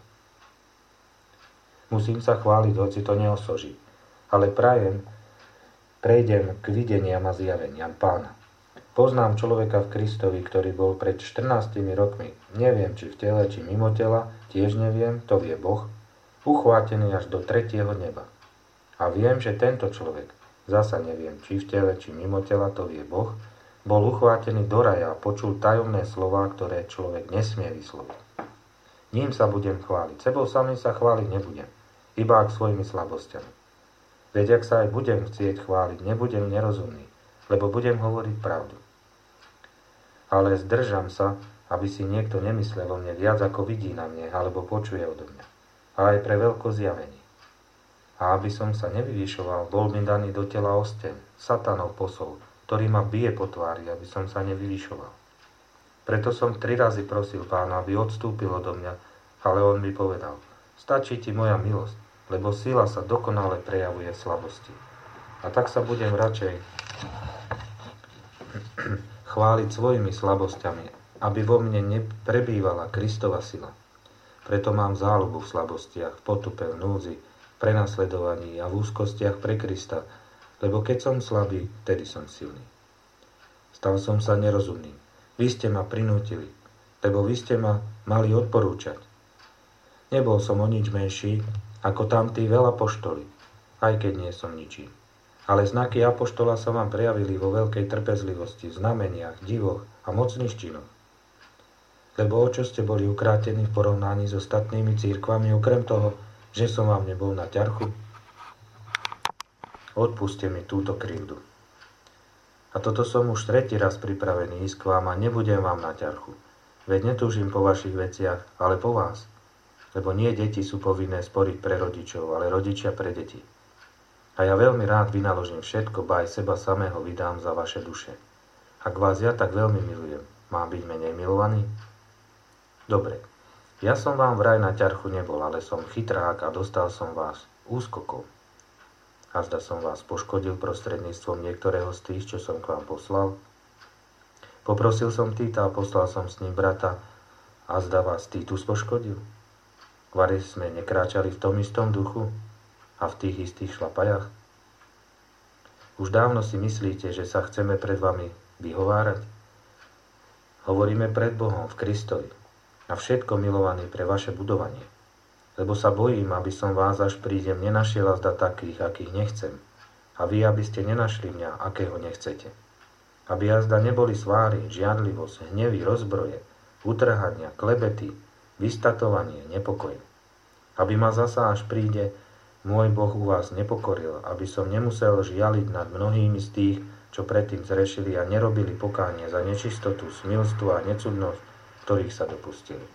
Musím sa chváliť, hoci to neosoží, ale prajem, prejdem k videniam a zjaveniam Pána. Poznám človeka v Kristovi, ktorý bol pred štrnástimi rokmi. Neviem, či v tele, či mimo tela, tiež neviem, to vie Boh, uchvátený až do tretieho neba. A viem, že tento človek, zasa neviem, či v tele, či mimo tela, to vie Boh, bol uchvátený do raja a počul tajomné slová, ktoré človek nesmie vysloviť. Ním sa budem chváliť. Sebou samým sa chváliť nebudem, iba ak svojimi slabosťami. Veď ak sa aj budem chcieť chváliť, nebudem nerozumný, lebo budem hovoriť pravdu. Ale zdržam sa, aby si niekto nemyslel o mne viac, ako vidí na mne, alebo počuje odo mňa. A aj pre veľké zjavenie. A aby som sa nevyvyšoval, bol mi daný do tela osteň, satanov posol, ktorý ma bije po tvári, aby som sa nevyvyšoval. Preto som tri razy prosil Pána, aby odstúpil odo mňa, ale on mi povedal, stačí ti moja milosť, lebo sila sa dokonale prejavuje v slabosti. A tak sa budem radšej chváliť svojimi slabosťami, aby vo mne neprebývala Kristova sila. Preto mám záľubu v slabostiach, v potupe, v núdzi, v prenasledovaní a v úzkostiach pre Krista, lebo keď som slabý, vtedy som silný. Stal som sa nerozumným. Vy ste ma prinútili, lebo vy ste ma mali odporúčať. Nebol som o nič menší, ako tamtí veľapoštoli, aj keď nie som ničím. Ale znaky apoštola sa vám prejavili vo veľkej trpezlivosti, v znameniach, divoch a mocných činoch. Lebo o čo ste boli ukrátení v porovnaní s ostatnými cirkvami, okrem toho, že som vám nebol na ťarchu? Odpuste mi túto krivdu. A toto som už tretí raz pripravený ísť k vám a nebudem vám na ťarchu. Veď netúžim po vašich veciach, ale po vás. Lebo nie deti sú povinné sporiť pre rodičov, ale rodičia pre deti. A ja veľmi rád vynaložím všetko, ba aj seba samého vydám za vaše duše. Ak vás ja tak veľmi milujem, mám byť menej milovaný? Dobre, ja som vám vraj na ťarchu nebol, ale som chytrák a dostal som vás úskokov. A zda som vás poškodil prostredníctvom niektorého z tých, čo som k vám poslal. Poprosil som Týta a poslal som s ním brata, a zda vás Týtus poškodil. Vari sme nekráčali v tom istom duchu a v tých istých šlapajach? Už dávno si myslíte, že sa chceme pred vami vyhovárať? Hovoríme pred Bohom v Kristovi a všetko milovaný pre vaše budovanie. Lebo sa bojím, aby som vás, až prídem, nenašiel a zda takých, akých nechcem. A vy, aby ste nenašli mňa, akého nechcete. Aby jazda neboli sváry, žiadlivosť, hnevy, rozbroje, utrhania, klebety, vystatovanie, nepokoj. Aby ma zasa, až príde, môj Boh u vás nepokoril, aby som nemusel žialiť nad mnohými z tých, čo predtým zrešili a nerobili pokánie za nečistotu, smilstvo a necudnosť, ktorých sa dopustili.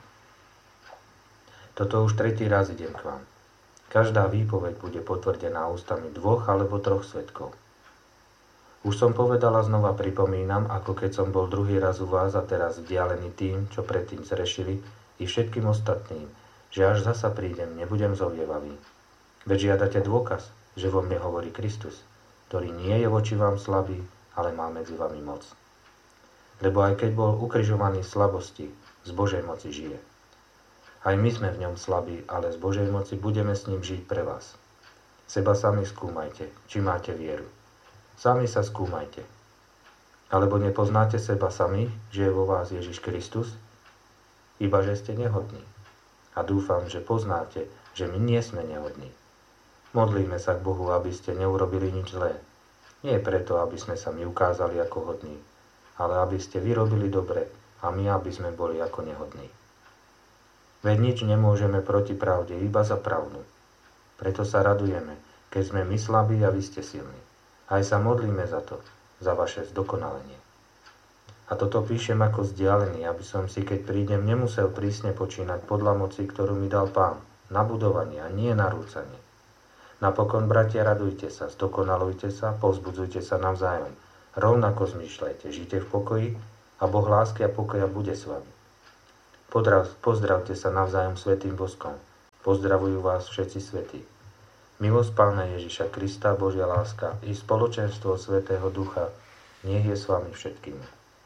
Toto už tretí raz idem k vám. Každá výpoveď bude potvrdená ústami dvoch alebo troch svedkov. Už som povedal a znova pripomínam, ako keď som bol druhý raz u vás a teraz vzdialený tým, čo predtým zrešili, i všetkým ostatným, že až zasa prídem, nebudem zovievavý. Veď žiadate dôkaz, že vo mne hovorí Kristus, ktorý nie je voči vám slabý, ale má medzi vami moc. Lebo aj keď bol ukrižovaný v slabosti, z Božej moci žije. Aj my sme v ňom slabí, ale z Božej moci budeme s ním žiť pre vás. Seba sami skúmajte, či máte vieru. Sami sa skúmajte. Alebo nepoznáte seba sami, že je vo vás Ježiš Kristus? Iba že ste nehodní. A dúfam, že poznáte, že my nie sme nehodní. Modlíme sa k Bohu, aby ste neurobili nič zlé. Nie preto, aby sme sa my ukázali ako hodní, ale aby ste vy robili dobre a my, aby sme boli ako nehodní. Veď nič nemôžeme proti pravde, iba za pravdu. Preto sa radujeme, keď sme my slabí a vy ste silní. Aj sa modlíme za to, za vaše zdokonalenie. A toto píšem ako vzdialený, aby som si, keď prídem, nemusel prísne počínať podľa moci, ktorú mi dal Pán, na budovanie a nie na rúcanie. Napokon, bratia, radujte sa, zdokonalujte sa, povzbudzujte sa navzájom. Rovnako zmýšľajte, žite v pokoji a Boh lásky a pokoja bude s vami. Pozdrav, pozdravte sa navzájom svätým boskom. Pozdravujú vás všetci svätí. Milosť Pána Ježiša Krista, Božia láska i spoločenstvo Svätého Ducha nech je s vami všetkými.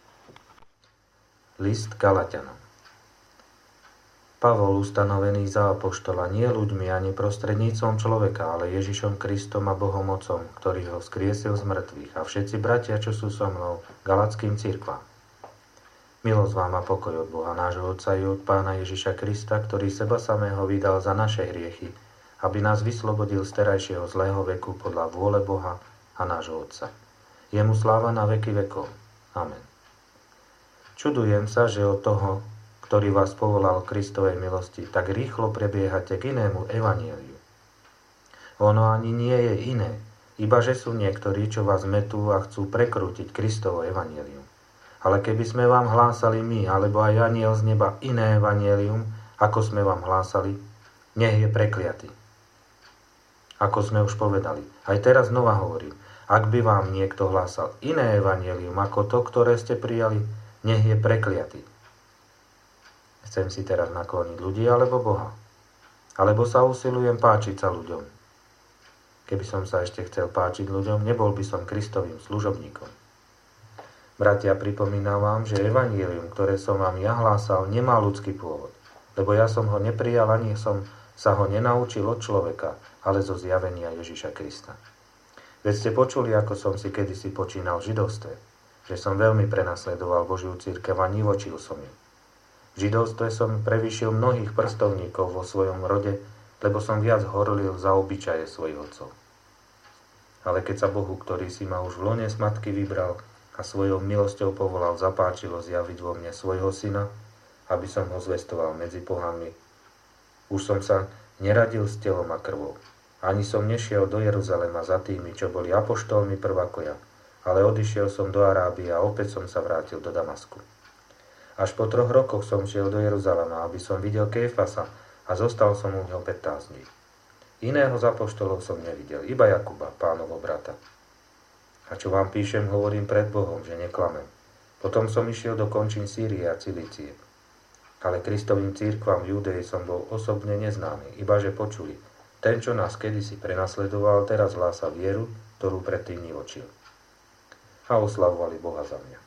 List Galatianom. Pavol, ustanovený za apoštola nie ľuďmi ani prostredníctvom človeka, ale Ježišom Kristom a Bohom Otcom, ktorý ho vzkriesil z mŕtvych, a všetci bratia, čo sú so mnou, galackým cirkvám. Milosť vám a pokoj od Boha nášho Otca i od Pána Ježiša Krista, ktorý seba samého vydal za naše hriechy, aby nás vyslobodil z terajšieho zlého veku podľa vôle Boha a nášho Otca. Jemu sláva na veky vekov. Amen. Čudujem sa, že od toho, ktorý vás povolal Kristovej milosti, tak rýchlo prebiehate k inému evanjeliu. Ono ani nie je iné, iba že sú niektorí, čo vás metú a chcú prekrútiť Kristovo evanjelium. Ale keby sme vám hlásali my, alebo aj anjel z neba iné evanjelium, ako sme vám hlásali, nech je prekliatý. Ako sme už povedali, aj teraz znova hovorím, ak by vám niekto hlásal iné evanjelium ako to, ktoré ste prijali, nech je prekliatý. Chcem si teraz nakloniť ľudí alebo Boha? Alebo sa usilujem páčiť sa ľuďom? Keby som sa ešte chcel páčiť ľuďom, nebol by som Kristovým služobníkom. Bratia, pripomínam vám, že evanjelium, ktoré som vám ja hlásal, nemá ľudský pôvod, lebo ja som ho neprijal, ani som sa ho nenaučil od človeka, ale zo zjavenia Ježiša Krista. Veď ste počuli, ako som si kedysi počínal v židovstve, že som veľmi prenasledoval Božiu cirkev a nivočil som ju. V židovstve som prevýšil mnohých prstovníkov vo svojom rode, lebo som viac horlil za obyčaje svojich otcov. Ale keď sa Bohu, ktorý si ma už v lone z matky vybral a svojou milosťou povolal, zapáčilo zjaviť vo mne svojho syna, aby som ho zvestoval medzi pohanmi, už som sa neradil s telom a krvou. Ani som nešiel do Jeruzalema za tými, čo boli apoštolmi prvako ja, ale odišiel som do Arábie a opäť som sa vrátil do Damasku. Až po troch rokoch som šiel do Jeruzalema, aby som videl Kéfasa a zostal som u neho pätnásť dní. Iného z apoštolov som nevidel, iba Jakuba, Pánovo brata. A čo vám píšem, hovorím pred Bohom, že neklamem. Potom som išiel do končín Sýrie a Cilície. Ale Kristovým cirkvám v Judei som bol osobne neznámy, iba že počuli. Ten, čo nás kedysi prenasledoval, teraz hlása vieru, ktorú predtým nivočil. A oslavovali Boha za mňa.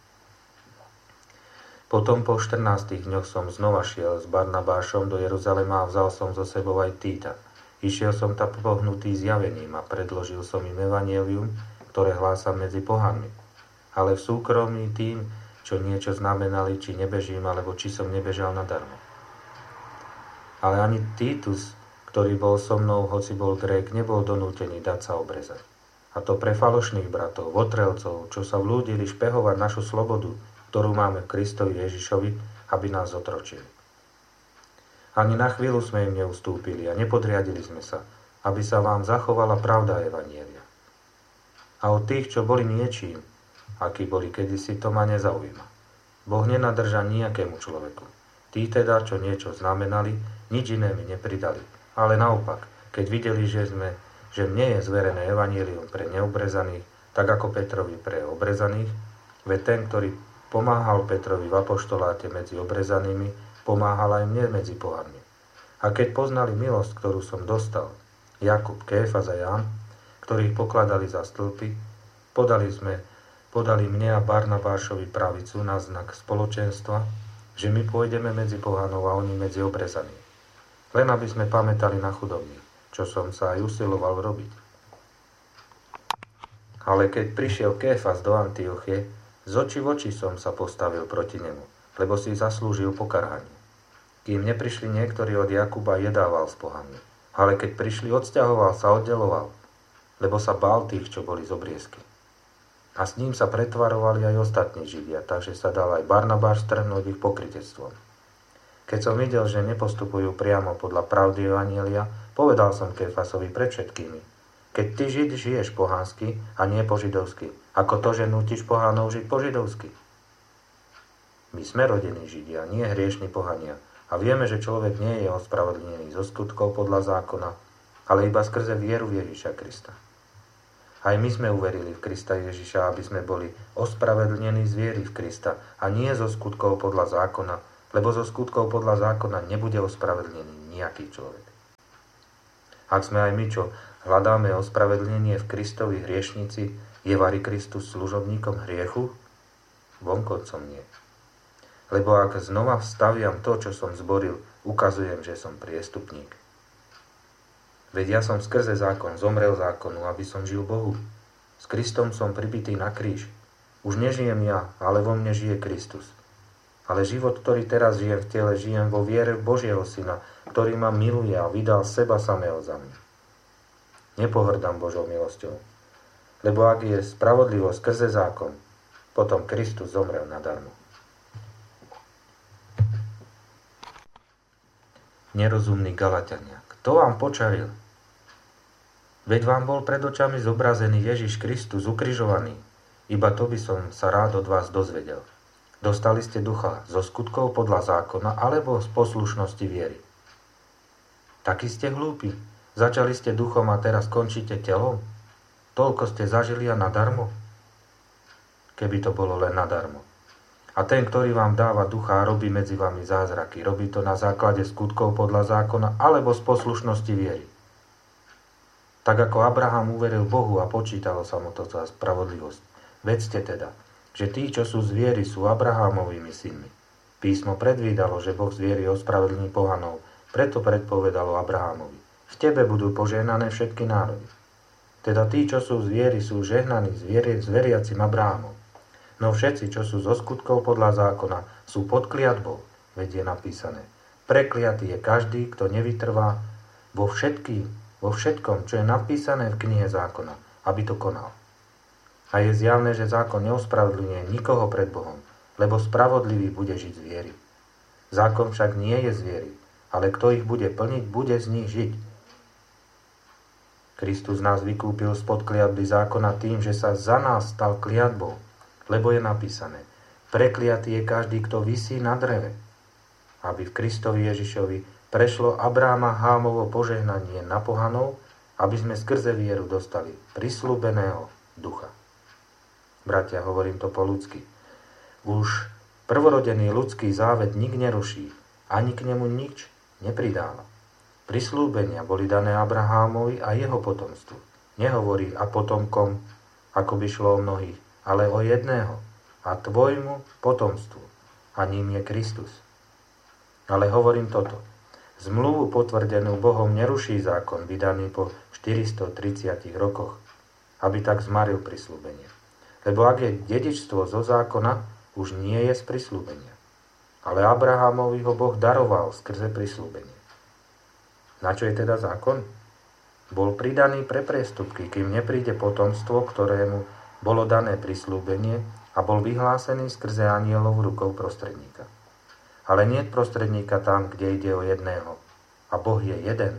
Potom po štrnástich dňoch som znova šiel s Barnabášom do Jeruzalema a vzal som so sebou aj Týta. Išiel som tam pohnutý zjavením a predložil som im evanjelium, ktoré hlásam medzi pohanmi. Ale v súkromí tým, čo niečo znamenali, či nebežím, alebo či som nebežal nadarmo. Ale ani Týtus, ktorý bol so mnou, hoci bol Grék, nebol donútený dať sa obrezať. A to pre falošných bratov, votrelcov, čo sa vlúdili špehovať našu slobodu, ktorú máme v Kristovi Ježišovi, aby nás zotročili. Ani na chvíľu sme im neustúpili a nepodriadili sme sa, aby sa vám zachovala pravda evanjelia. A od tých, čo boli niečím, akí boli kedysi, to ma nezaujíma. Boh nenadrža nejakému človeku. Tí teda, čo niečo znamenali, nič iné mi nepridali. Ale naopak, keď videli, že, sme, že mne je zverené evanjelium pre neobrezaných, tak ako Petrovi pre obrezaných, veď ten, ktorý pomáhal Petrovi v apoštoláte medzi obrezanými, pomáhal aj mne medzi pohanmi. A keď poznali milosť, ktorú som dostal, Jakub, Kéfas a Ján, ktorých pokladali za stĺpy, podali sme, podali mne a Barnabášovi pravicu na znak spoločenstva, že my pôjdeme medzi pohanov a oni medzi obrezaných. Len aby sme pamätali na chudobných, čo som sa aj usiloval robiť. Ale keď prišiel Kéfas do Antiochie, z očí v oči som sa postavil proti nemu, lebo si zaslúžil pokarhanie. Kým neprišli niektorí od Jakuba, jedával s pohanmi. Ale keď prišli, odsťahoval sa, oddeloval, lebo sa bál tých, čo boli z obriezky. A s ním sa pretvarovali aj ostatní Židia, takže sa dal aj Barnabáš strhnúť ich pokrytectvom. Keď som videl, že nepostupujú priamo podľa pravdy evanjelia, povedal som Kéfasovi pred všetkými: keď ty Žid žiješ pohansky a nie po židovsky, ako to, že nútiš pohánov žiť po židovsky? My sme rodení Židia, nie hriešni pohania, a vieme, že človek nie je ospravedlnený zo skutkov podľa zákona, ale iba skrze vieru v Ježiša Krista. Aj my sme uverili v Krista Ježiša, aby sme boli ospravedlnení z viery v Krista a nie zo skutkov podľa zákona, lebo zo skutkov podľa zákona nebude ospravedlnený nejaký človek. Ak sme aj my, čo hľadáme ospravedlnenie v Kristovi hriešnici, je vari Kristus služobníkom hriechu? Vonkoncom nie. Lebo ak znova vstaviam to, čo som zboril, ukazujem, že som priestupník. Veď ja som skrze zákon zomrel zákonu, aby som žil Bohu. S Kristom som pribitý na kríž. Už nežijem ja, ale vo mne žije Kristus. Ale život, ktorý teraz žijem v tele, žijem vo viere v Božieho Syna, ktorý ma miluje a vydal seba samého za mňa. Nepohrdám Božou milosťou. Lebo ak je spravodlivosť skrze zákon, potom Kristus zomrel nadarmo. Nerozumní Galatania, kto vám počaril? Veď vám bol pred očami zobrazený Ježiš Kristus ukrižovaný. Iba to by som sa rád od vás dozvedel. Dostali ste ducha zo skutkov podľa zákona alebo z poslušnosti viery? Takí ste hlúpi. Začali ste duchom a teraz končíte telom? Toľko ste zažili a nadarmo? Keby to bolo len nadarmo. A ten, ktorý vám dáva ducha a robí medzi vami zázraky, robí to na základe skutkov podľa zákona alebo z poslušnosti viery. Tak ako Abraham uveril Bohu a počítalo sa mu to za spravodlivosť. Vedzte teda, že tí, čo sú z viery, sú Abrahámovými synmi. Písmo predvídalo, že Boh z viery ospravedlní pohanov, preto predpovedalo Abrahámovi: v tebe budú požehnané všetky národy. Teda tí, čo sú z viery, sú žehnaní s veriacim Abrahamom. No všetci, čo sú zo skutkov podľa zákona, sú pod kliatbou, veď je napísané: prekliatý je každý, kto nevytrvá vo všetkým, vo všetkom, čo je napísané v knihe zákona, aby to konal. A je zjavné, že zákon neospravedlňuje nikoho pred Bohom, lebo spravodlivý bude žiť z viery. Zákon však nie je z viery, ale kto ich bude plniť, bude z nich žiť. Kristus nás vykúpil spod kliatby zákona tým, že sa za nás stal kliatbou, lebo je napísané: prekliatý je každý, kto visí na dreve. Aby v Kristovi Ježišovi prešlo Abráma Hámovo požehnanie na pohanov, aby sme skrze vieru dostali prisľúbeného ducha. Bratia, hovorím to po ľudsky. Už prvorodený ľudský závet nik neruší, ani k nemu nič nepridáva. Prisľúbenia boli dané Abrahámovi a jeho potomstvu. Nehovorí a potomkom, ako by šlo o mnohých, ale o jedného, a tvojmu potomstvu, a ním je Kristus. Ale hovorím toto: zmluvu potvrdenú Bohom neruší zákon, vydaný po štyristotridsiatich rokoch, aby tak zmaril prisľúbenie. Lebo ak je dedičstvo zo zákona, už nie je z prisľúbenia. Ale Abrahámovi ho Boh daroval skrze prisľúbenie. Na čo je teda zákon? Bol pridaný pre priestupky, kým nepríde potomstvo, ktorému bolo dané prisľúbenie a bol vyhlásený skrze anielov rukou prostredníka. Ale nie prostredníka tam, kde ide o jedného. A Boh je jeden.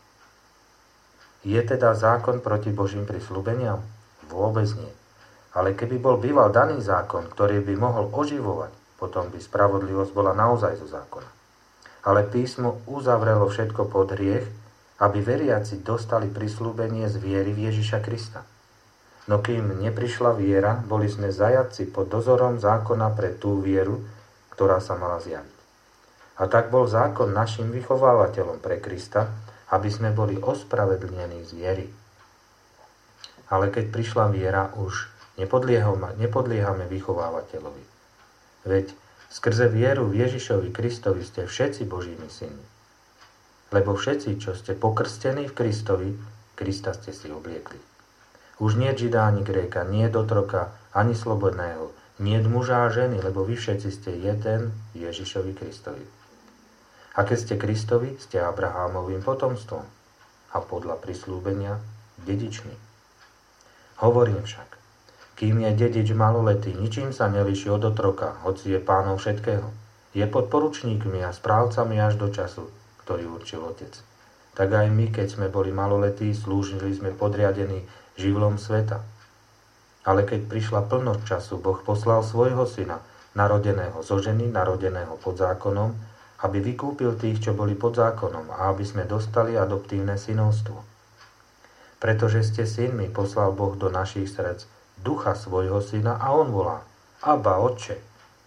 Je teda zákon proti Božím prisľúbeniam? Vôbec nie. Ale keby bol býval daný zákon, ktorý by mohol oživovať, potom by spravodlivosť bola naozaj zo zákona. Ale písmo uzavrelo všetko pod hriech, aby veriaci dostali prisľúbenie z viery v Ježiša Krista. No kým neprišla viera, boli sme zajatci pod dozorom zákona pre tú vieru, ktorá sa mala zjaviť. A tak bol zákon našim vychovávateľom pre Krista, aby sme boli ospravedlnení z viery. Ale keď prišla viera, už nepodliehame vychovávateľovi. Veď skrze vieru v Ježišovi Kristovi ste všetci Božími synmi. Lebo všetci, čo ste pokrstení v Kristovi, Krista ste si obliekli. Už nie Žida ani Gréka, nie otroka, ani slobodného, nie muža a ženy, lebo vy všetci ste jeden Ježišovi Kristovi. A keď ste Kristovi, ste Abrahámovým potomstvom a podľa prisľúbenia dedičmi. Hovorím však, kým je dedič maloletý, ničím sa nelíši od otroka, hoci je pánom všetkého. Je pod poručníkmi a správcami až do času, ktorý určil otec. Tak aj my, keď sme boli maloletí, slúžili sme podriadení živlom sveta. Ale keď prišla plnosť času, Boh poslal svojho syna, narodeného zo ženy, narodeného pod zákonom, aby vykúpil tých, čo boli pod zákonom, a aby sme dostali adoptívne synovstvo. Pretože ste synmi, poslal Boh do našich srdc ducha svojho syna a on volá: Abba, Otče.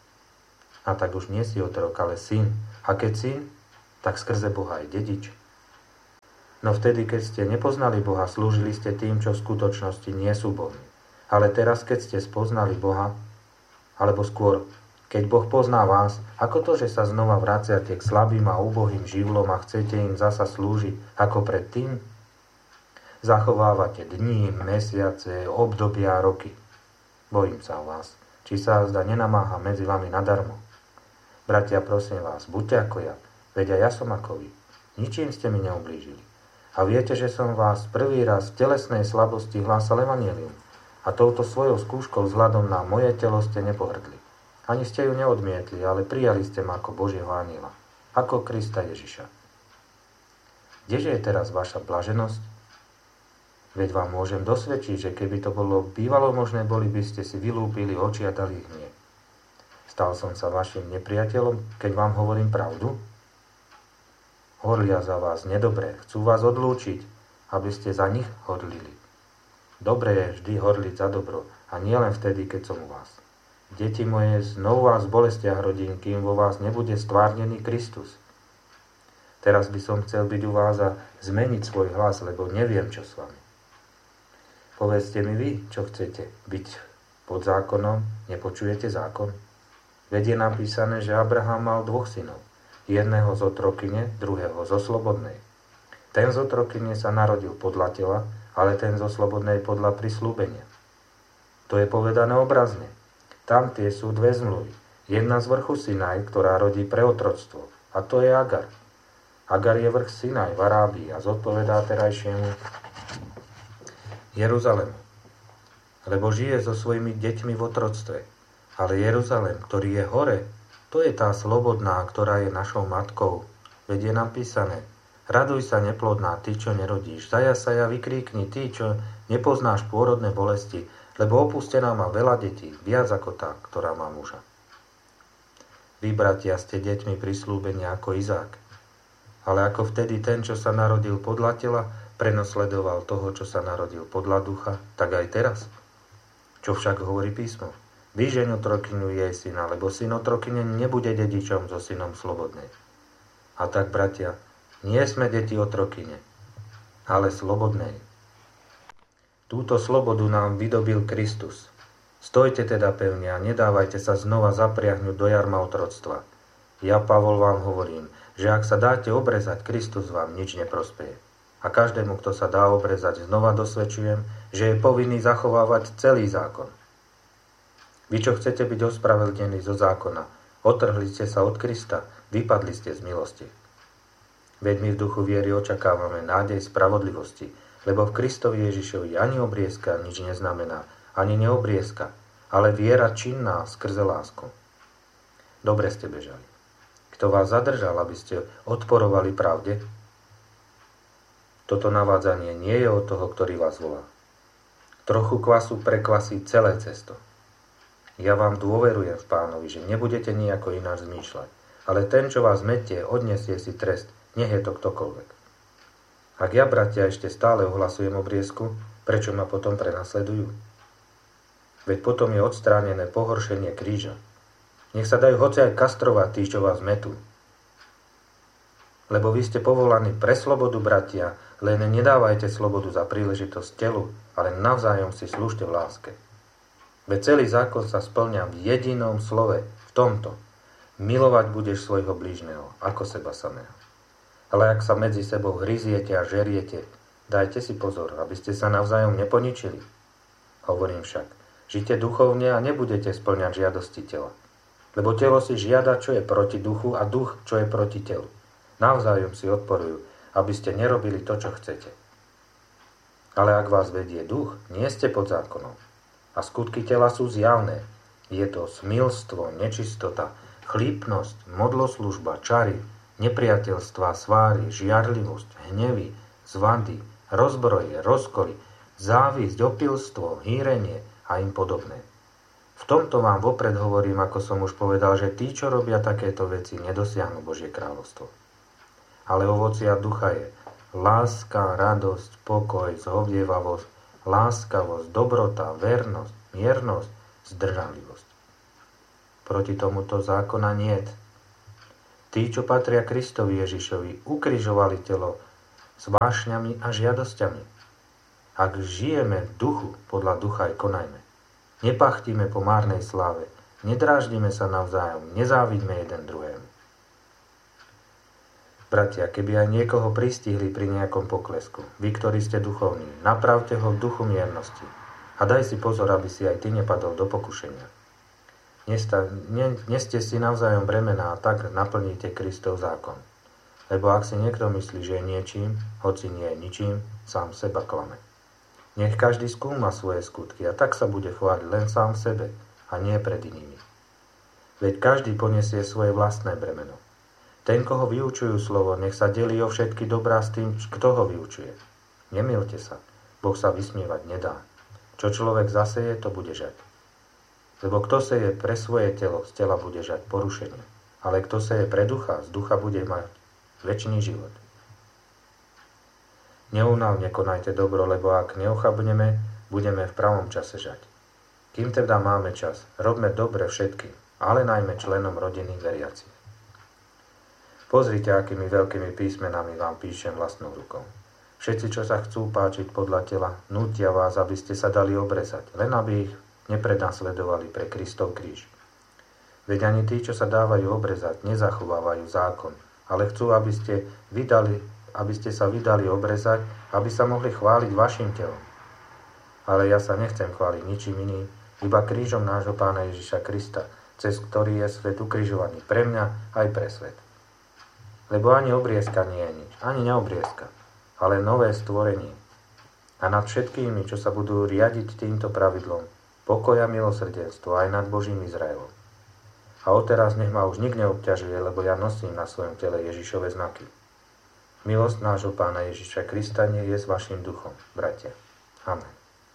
A tak už nie si otrok, ale syn. A keď syn, tak skrze Boha aj dedič. No vtedy, keď ste nepoznali Boha, slúžili ste tým, čo v skutočnosti nie sú bohmi. Ale teraz, keď ste spoznali Boha, alebo skôr, keď Boh pozná vás, ako to, že sa znova vraciate k slabým a úbohým živlom a chcete im zasa slúžiť ako predtým? Zachovávate dní, mesiace, obdobia a roky. Bojím sa o vás, či sa zda nenamáha medzi vami nadarmo. Bratia, prosím vás, buďte ako ja, veď aj ja som ako vy. Ničím ste mi neublížili. A viete, že som vás prvý raz v telesnej slabosti hlásal evanjelium. A touto svojou skúškou vzhľadom na moje telo ste nepohrdli. Ani ste ju neodmietli, ale prijali ste ma ako Božieho anjela, ako Krista Ježiša. Kdeže je teraz vaša blaženosť? Veď vám môžem dosvedčiť, že keby to bolo bývalo možné, boli by ste si vylúpili oči a dali ich mne. Stal som sa vašim nepriateľom, keď vám hovorím pravdu? Horlia za vás nedobré, chcú vás odlúčiť, aby ste za nich horlili. Dobre je vždy horliť za dobro, a nie len vtedy, keď som u vás. Deti moje, znovu vás v bolestiach rodín, kým vo vás nebude stvárnený Kristus. Teraz by som chcel byť u vás a zmeniť svoj hlas, lebo neviem, čo s vami. Povedzte mi vy, čo chcete. Byť pod zákonom, nepočujete zákon? Veď je napísané, že Abraham mal dvoch synov. Jedného z otrokyne, druhého zo slobodnej. Ten z otrokyne sa narodil podľa tela, ale ten zo slobodnej podľa prislúbenia. To je povedané obrazne. Tam tie sú dve zmluvy. Jedna z vrchu Sinaj, ktorá rodí pre otroctvo. A to je Agar. Agar je vrch Sinaj v Arábii a zodpovedá terajšiemu Jeruzalému. Lebo žije so svojimi deťmi v otroctve. Ale Jeruzalém, ktorý je hore, to je tá slobodná, ktorá je našou matkou. Veď je napísané: Raduj sa, neplodná, ty, čo nerodíš. Zajasaja, vykríkni, ty, čo nepoznáš pôrodné bolesti, lebo opustená má veľa detí, viac ako tá, ktorá má muža. Vy, bratia, ste deťmi prislúbenia ako Izák. Ale ako vtedy ten, čo sa narodil podľa tela, prenosledoval toho, čo sa narodil podľa ducha, tak aj teraz. Čo však hovorí písmo? Vyžeň otrokyňu jej syna, lebo syn otrokyne nebude dedičom so synom slobodnej. A tak, bratia, nie sme deti otrokyne, ale slobodnej. Túto slobodu nám vydobil Kristus. Stojte teda pevne a nedávajte sa znova zapriahnuť do jarma otroctva. Ja, Pavol, vám hovorím, že ak sa dáte obrezať, Kristus vám nič neprospeje. A každému, kto sa dá obrezať, znova dosvedčujem, že je povinný zachovávať celý zákon. Vy, čo chcete byť ospravedlnení zo zákona, otrhli ste sa od Krista, vypadli ste z milosti. Veď my v duchu viery očakávame nádej spravodlivosti, lebo v Kristovi Ježišovi ani obriezka nič neznamená, ani neobriezka, ale viera činná skrze lásku. Dobre ste bežali. Kto vás zadržal, aby ste odporovali pravde? Toto navádzanie nie je od toho, ktorý vás volá. Trochu kvasu prekvasí celé cesto. Ja vám dôverujem v Pánovi, že nebudete nejako ináč zmýšľať, ale ten, čo vás metie, odniesie si trest, nech je to ktokoľvek. Ak ja, bratia, ešte stále ohlasujem obriezku, prečo ma potom prenasledujú? Veď potom je odstránené pohoršenie kríža. Nech sa dajú hoci aj kastrovať tí, čo vás metú. Lebo vy ste povolaní pre slobodu, bratia, len nedávajte slobodu za príležitosť telu, ale navzájom si slúžte v láske. Veď celý zákon sa spĺňa v jedinom slove, v tomto. Milovať budeš svojho blížneho, ako seba samého. Ale ak sa medzi sebou hryziete a žeriete, dajte si pozor, aby ste sa navzájom neponičili. Hovorím však, žite duchovne a nebudete spĺňať žiadosti tela. Lebo telo si žiada, čo je proti duchu, a duch, čo je proti telu. Navzájom si odporujú, aby ste nerobili to, čo chcete. Ale ak vás vedie duch, nie ste pod zákonom. A skutky tela sú zjavné. Je to smilstvo, nečistota, chlípnosť, modloslužba, čary, nepriateľstva, sváry, žiarlivosť, hnevy, zvady, rozbroje, rozkoly, závisť, opilstvo, hýrenie a im podobné. V tomto vám vopred hovorím, ako som už povedal, že tí, čo robia takéto veci, nedosiahnu Božie kráľovstvo. Ale ovocia ducha je láska, radosť, pokoj, zhovievavosť, láskavosť, dobrota, vernosť, miernosť, zdržanlivosť. Proti tomuto zákona niet. Tí, čo patria Kristovi Ježišovi, ukrižovali telo s vášňami a žiadosťami. Ak žijeme v duchu, podľa ducha aj konajme. Nepachtíme po márnej sláve, nedráždime sa navzájom, nezávidme jeden druhému. Bratia, keby aj niekoho pristihli pri nejakom poklesku, vy, ktorí ste duchovní, napravte ho v duchu miernosti a daj si pozor, aby si aj ty nepadol do pokušenia. Nesta, ne, neste si navzájom bremená a tak naplníte Kristov zákon. Lebo ak si niekto myslí, že je niečím, hoci nie je ničím, sám seba klame. Nech každý skúma svoje skutky a tak sa bude chváliť len sám sebe a nie pred inými. Veď každý poniesie svoje vlastné bremeno. Ten, koho vyučujú slovo, nech sa delí o všetky dobrá s tým, kto ho vyučuje. Nemilte sa, Boh sa vysmievať nedá. Čo človek zaseje, to bude žať. Lebo kto seje pre svoje telo, z tela bude žať porušenie. Ale kto seje pre ducha, z ducha bude mať večný život. Neúnavne konajte dobro, lebo ak neochabneme, budeme v pravom čase žať. Kým teda máme čas, robme dobre všetkým, ale najmä členom rodiny veriacich. Pozrite, akými veľkými písmenami vám píšem vlastnou rukou. Všetci, čo sa chcú páčiť podľa tela, nútia vás, aby ste sa dali obrezať, len aby ich neprenasledovali pre Kristov kríž. Veď ani tí, čo sa dávajú obrezať, nezachovávajú zákon, ale chcú, aby ste, vydali, aby ste sa vydali obrezať, aby sa mohli chváliť vašim telom. Ale ja sa nechcem chváliť ničím iným, iba krížom nášho Pána Ježiša Krista, cez ktorý je svet ukrižovaný pre mňa aj pre svet. Lebo ani obriezka nie je nič, ani neobriezka, ale nové stvorenie. A nad všetkými, čo sa budú riadiť týmto pravidlom, pokoja milosrdenstvo aj nad Božím Izraelom. A odteraz nech ma už nik neobťažuje, lebo ja nosím na svojom tele Ježišove znaky. Milosť nášho Pána Ježiša Krista nie je s vašim duchom, bratia. Amen.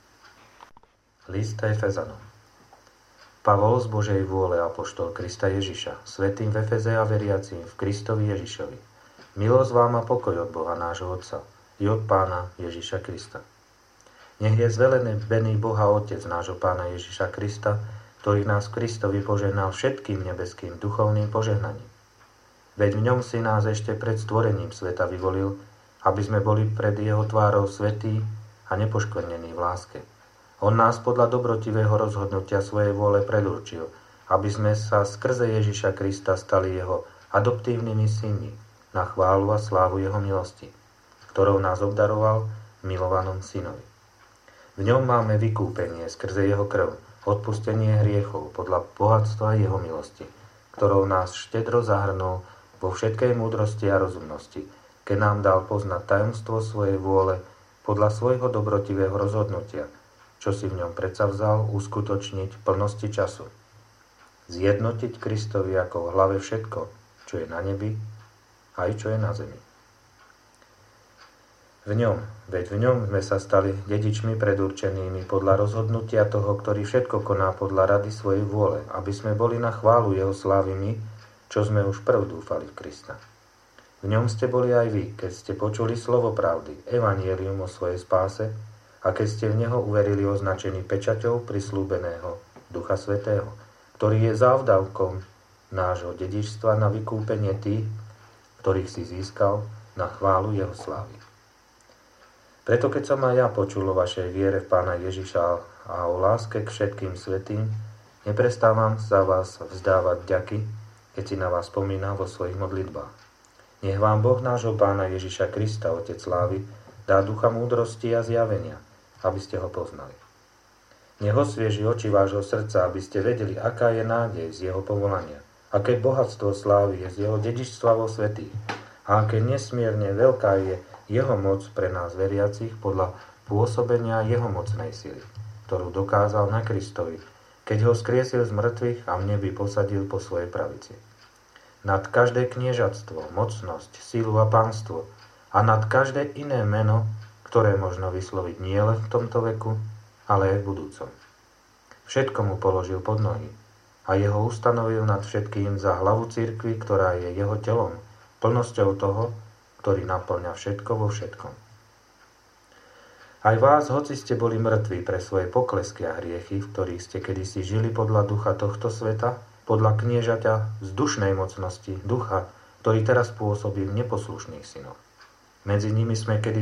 List Efezanom. Pavol z Božej vôle, apoštol Krista Ježiša, svätým v Efeze a veriacím v Kristovi Ježišovi. Milosť vám a pokoj od Boha nášho Otca i od Pána Ježiša Krista. Nech je zvelený Boha Otec nášho Pána Ježiša Krista, ktorý nás v Kristovi požehnal všetkým nebeským duchovným požehnaním. Veď v ňom si nás ešte pred stvorením sveta vyvolil, aby sme boli pred jeho tvárou svätí a nepoškvrnení v láske. On nás podľa dobrotivého rozhodnutia svojej vôle predurčil, aby sme sa skrze Ježiša Krista stali jeho adoptívnymi synmi na chválu a slávu jeho milosti, ktorou nás obdaroval v milovanom synovi. V ňom máme vykúpenie skrze jeho krv, odpustenie hriechov podľa bohatstva jeho milosti, ktorou nás štedro zahrnul vo všetkej múdrosti a rozumnosti, keď nám dal poznať tajomstvo svojej vôle podľa svojho dobrotivého rozhodnutia, čo si v ňom predsavzal uskutočniť v plnosti času. Zjednotiť Kristovi ako v hlave všetko, čo je na nebi, aj čo je na zemi. V ňom, veď v ňom sme sa stali dedičmi predurčenými podľa rozhodnutia toho, ktorý všetko koná podľa rady svojej vôle, aby sme boli na chválu jeho slávy my, čo sme už prv dúfali v Krista. V ňom ste boli aj vy, keď ste počuli slovo pravdy, evanjelium o svojej spáse, a keď ste v neho uverili označený pečaťou prislúbeného Ducha Svätého, ktorý je závdavkom nášho dedičstva na vykúpenie tých, ktorých si získal na chválu jeho slávy. Preto keď som aj ja počul o vašej viere v Pána Ježiša a o láske k všetkým svätým, neprestávam za vás vzdávať vďaky, keď si na vás spomínam vo svojich modlitbách. Nech vám Boh nášho Pána Ježiša Krista, Otec slávy, dá ducha múdrosti a zjavenia, aby ste ho poznali. Nech osvieži oči vášho srdca, aby ste vedeli, aká je nádej z jeho povolania, aké bohatstvo slávy je z jeho dedičstva vo svätých a aké nesmierne veľká je jeho moc pre nás veriacich podľa pôsobenia jeho mocnej sily, ktorú dokázal na Kristovi, keď ho skriesil z mŕtvych a v nebi posadil po svojej pravici. Nad každé kniežatstvo, mocnosť, sílu a pánstvo a nad každé iné meno, ktoré možno vysloviť nielen v tomto veku, ale aj v budúcom. Všetko mu položil pod nohy a jeho ustanovil nad všetkým za hlavu cirkvi, ktorá je jeho telom, plnosťou toho, ktorý naplňa všetko vo všetkom. Aj vás, hoci ste boli mŕtvi pre svoje poklesky a hriechy, v ktorých ste kedysi žili podľa ducha tohto sveta, podľa kniežaťa vzdušnej mocnosti, ducha, ktorý teraz pôsobí v neposlušných synoch. Medzi nimi sme kedy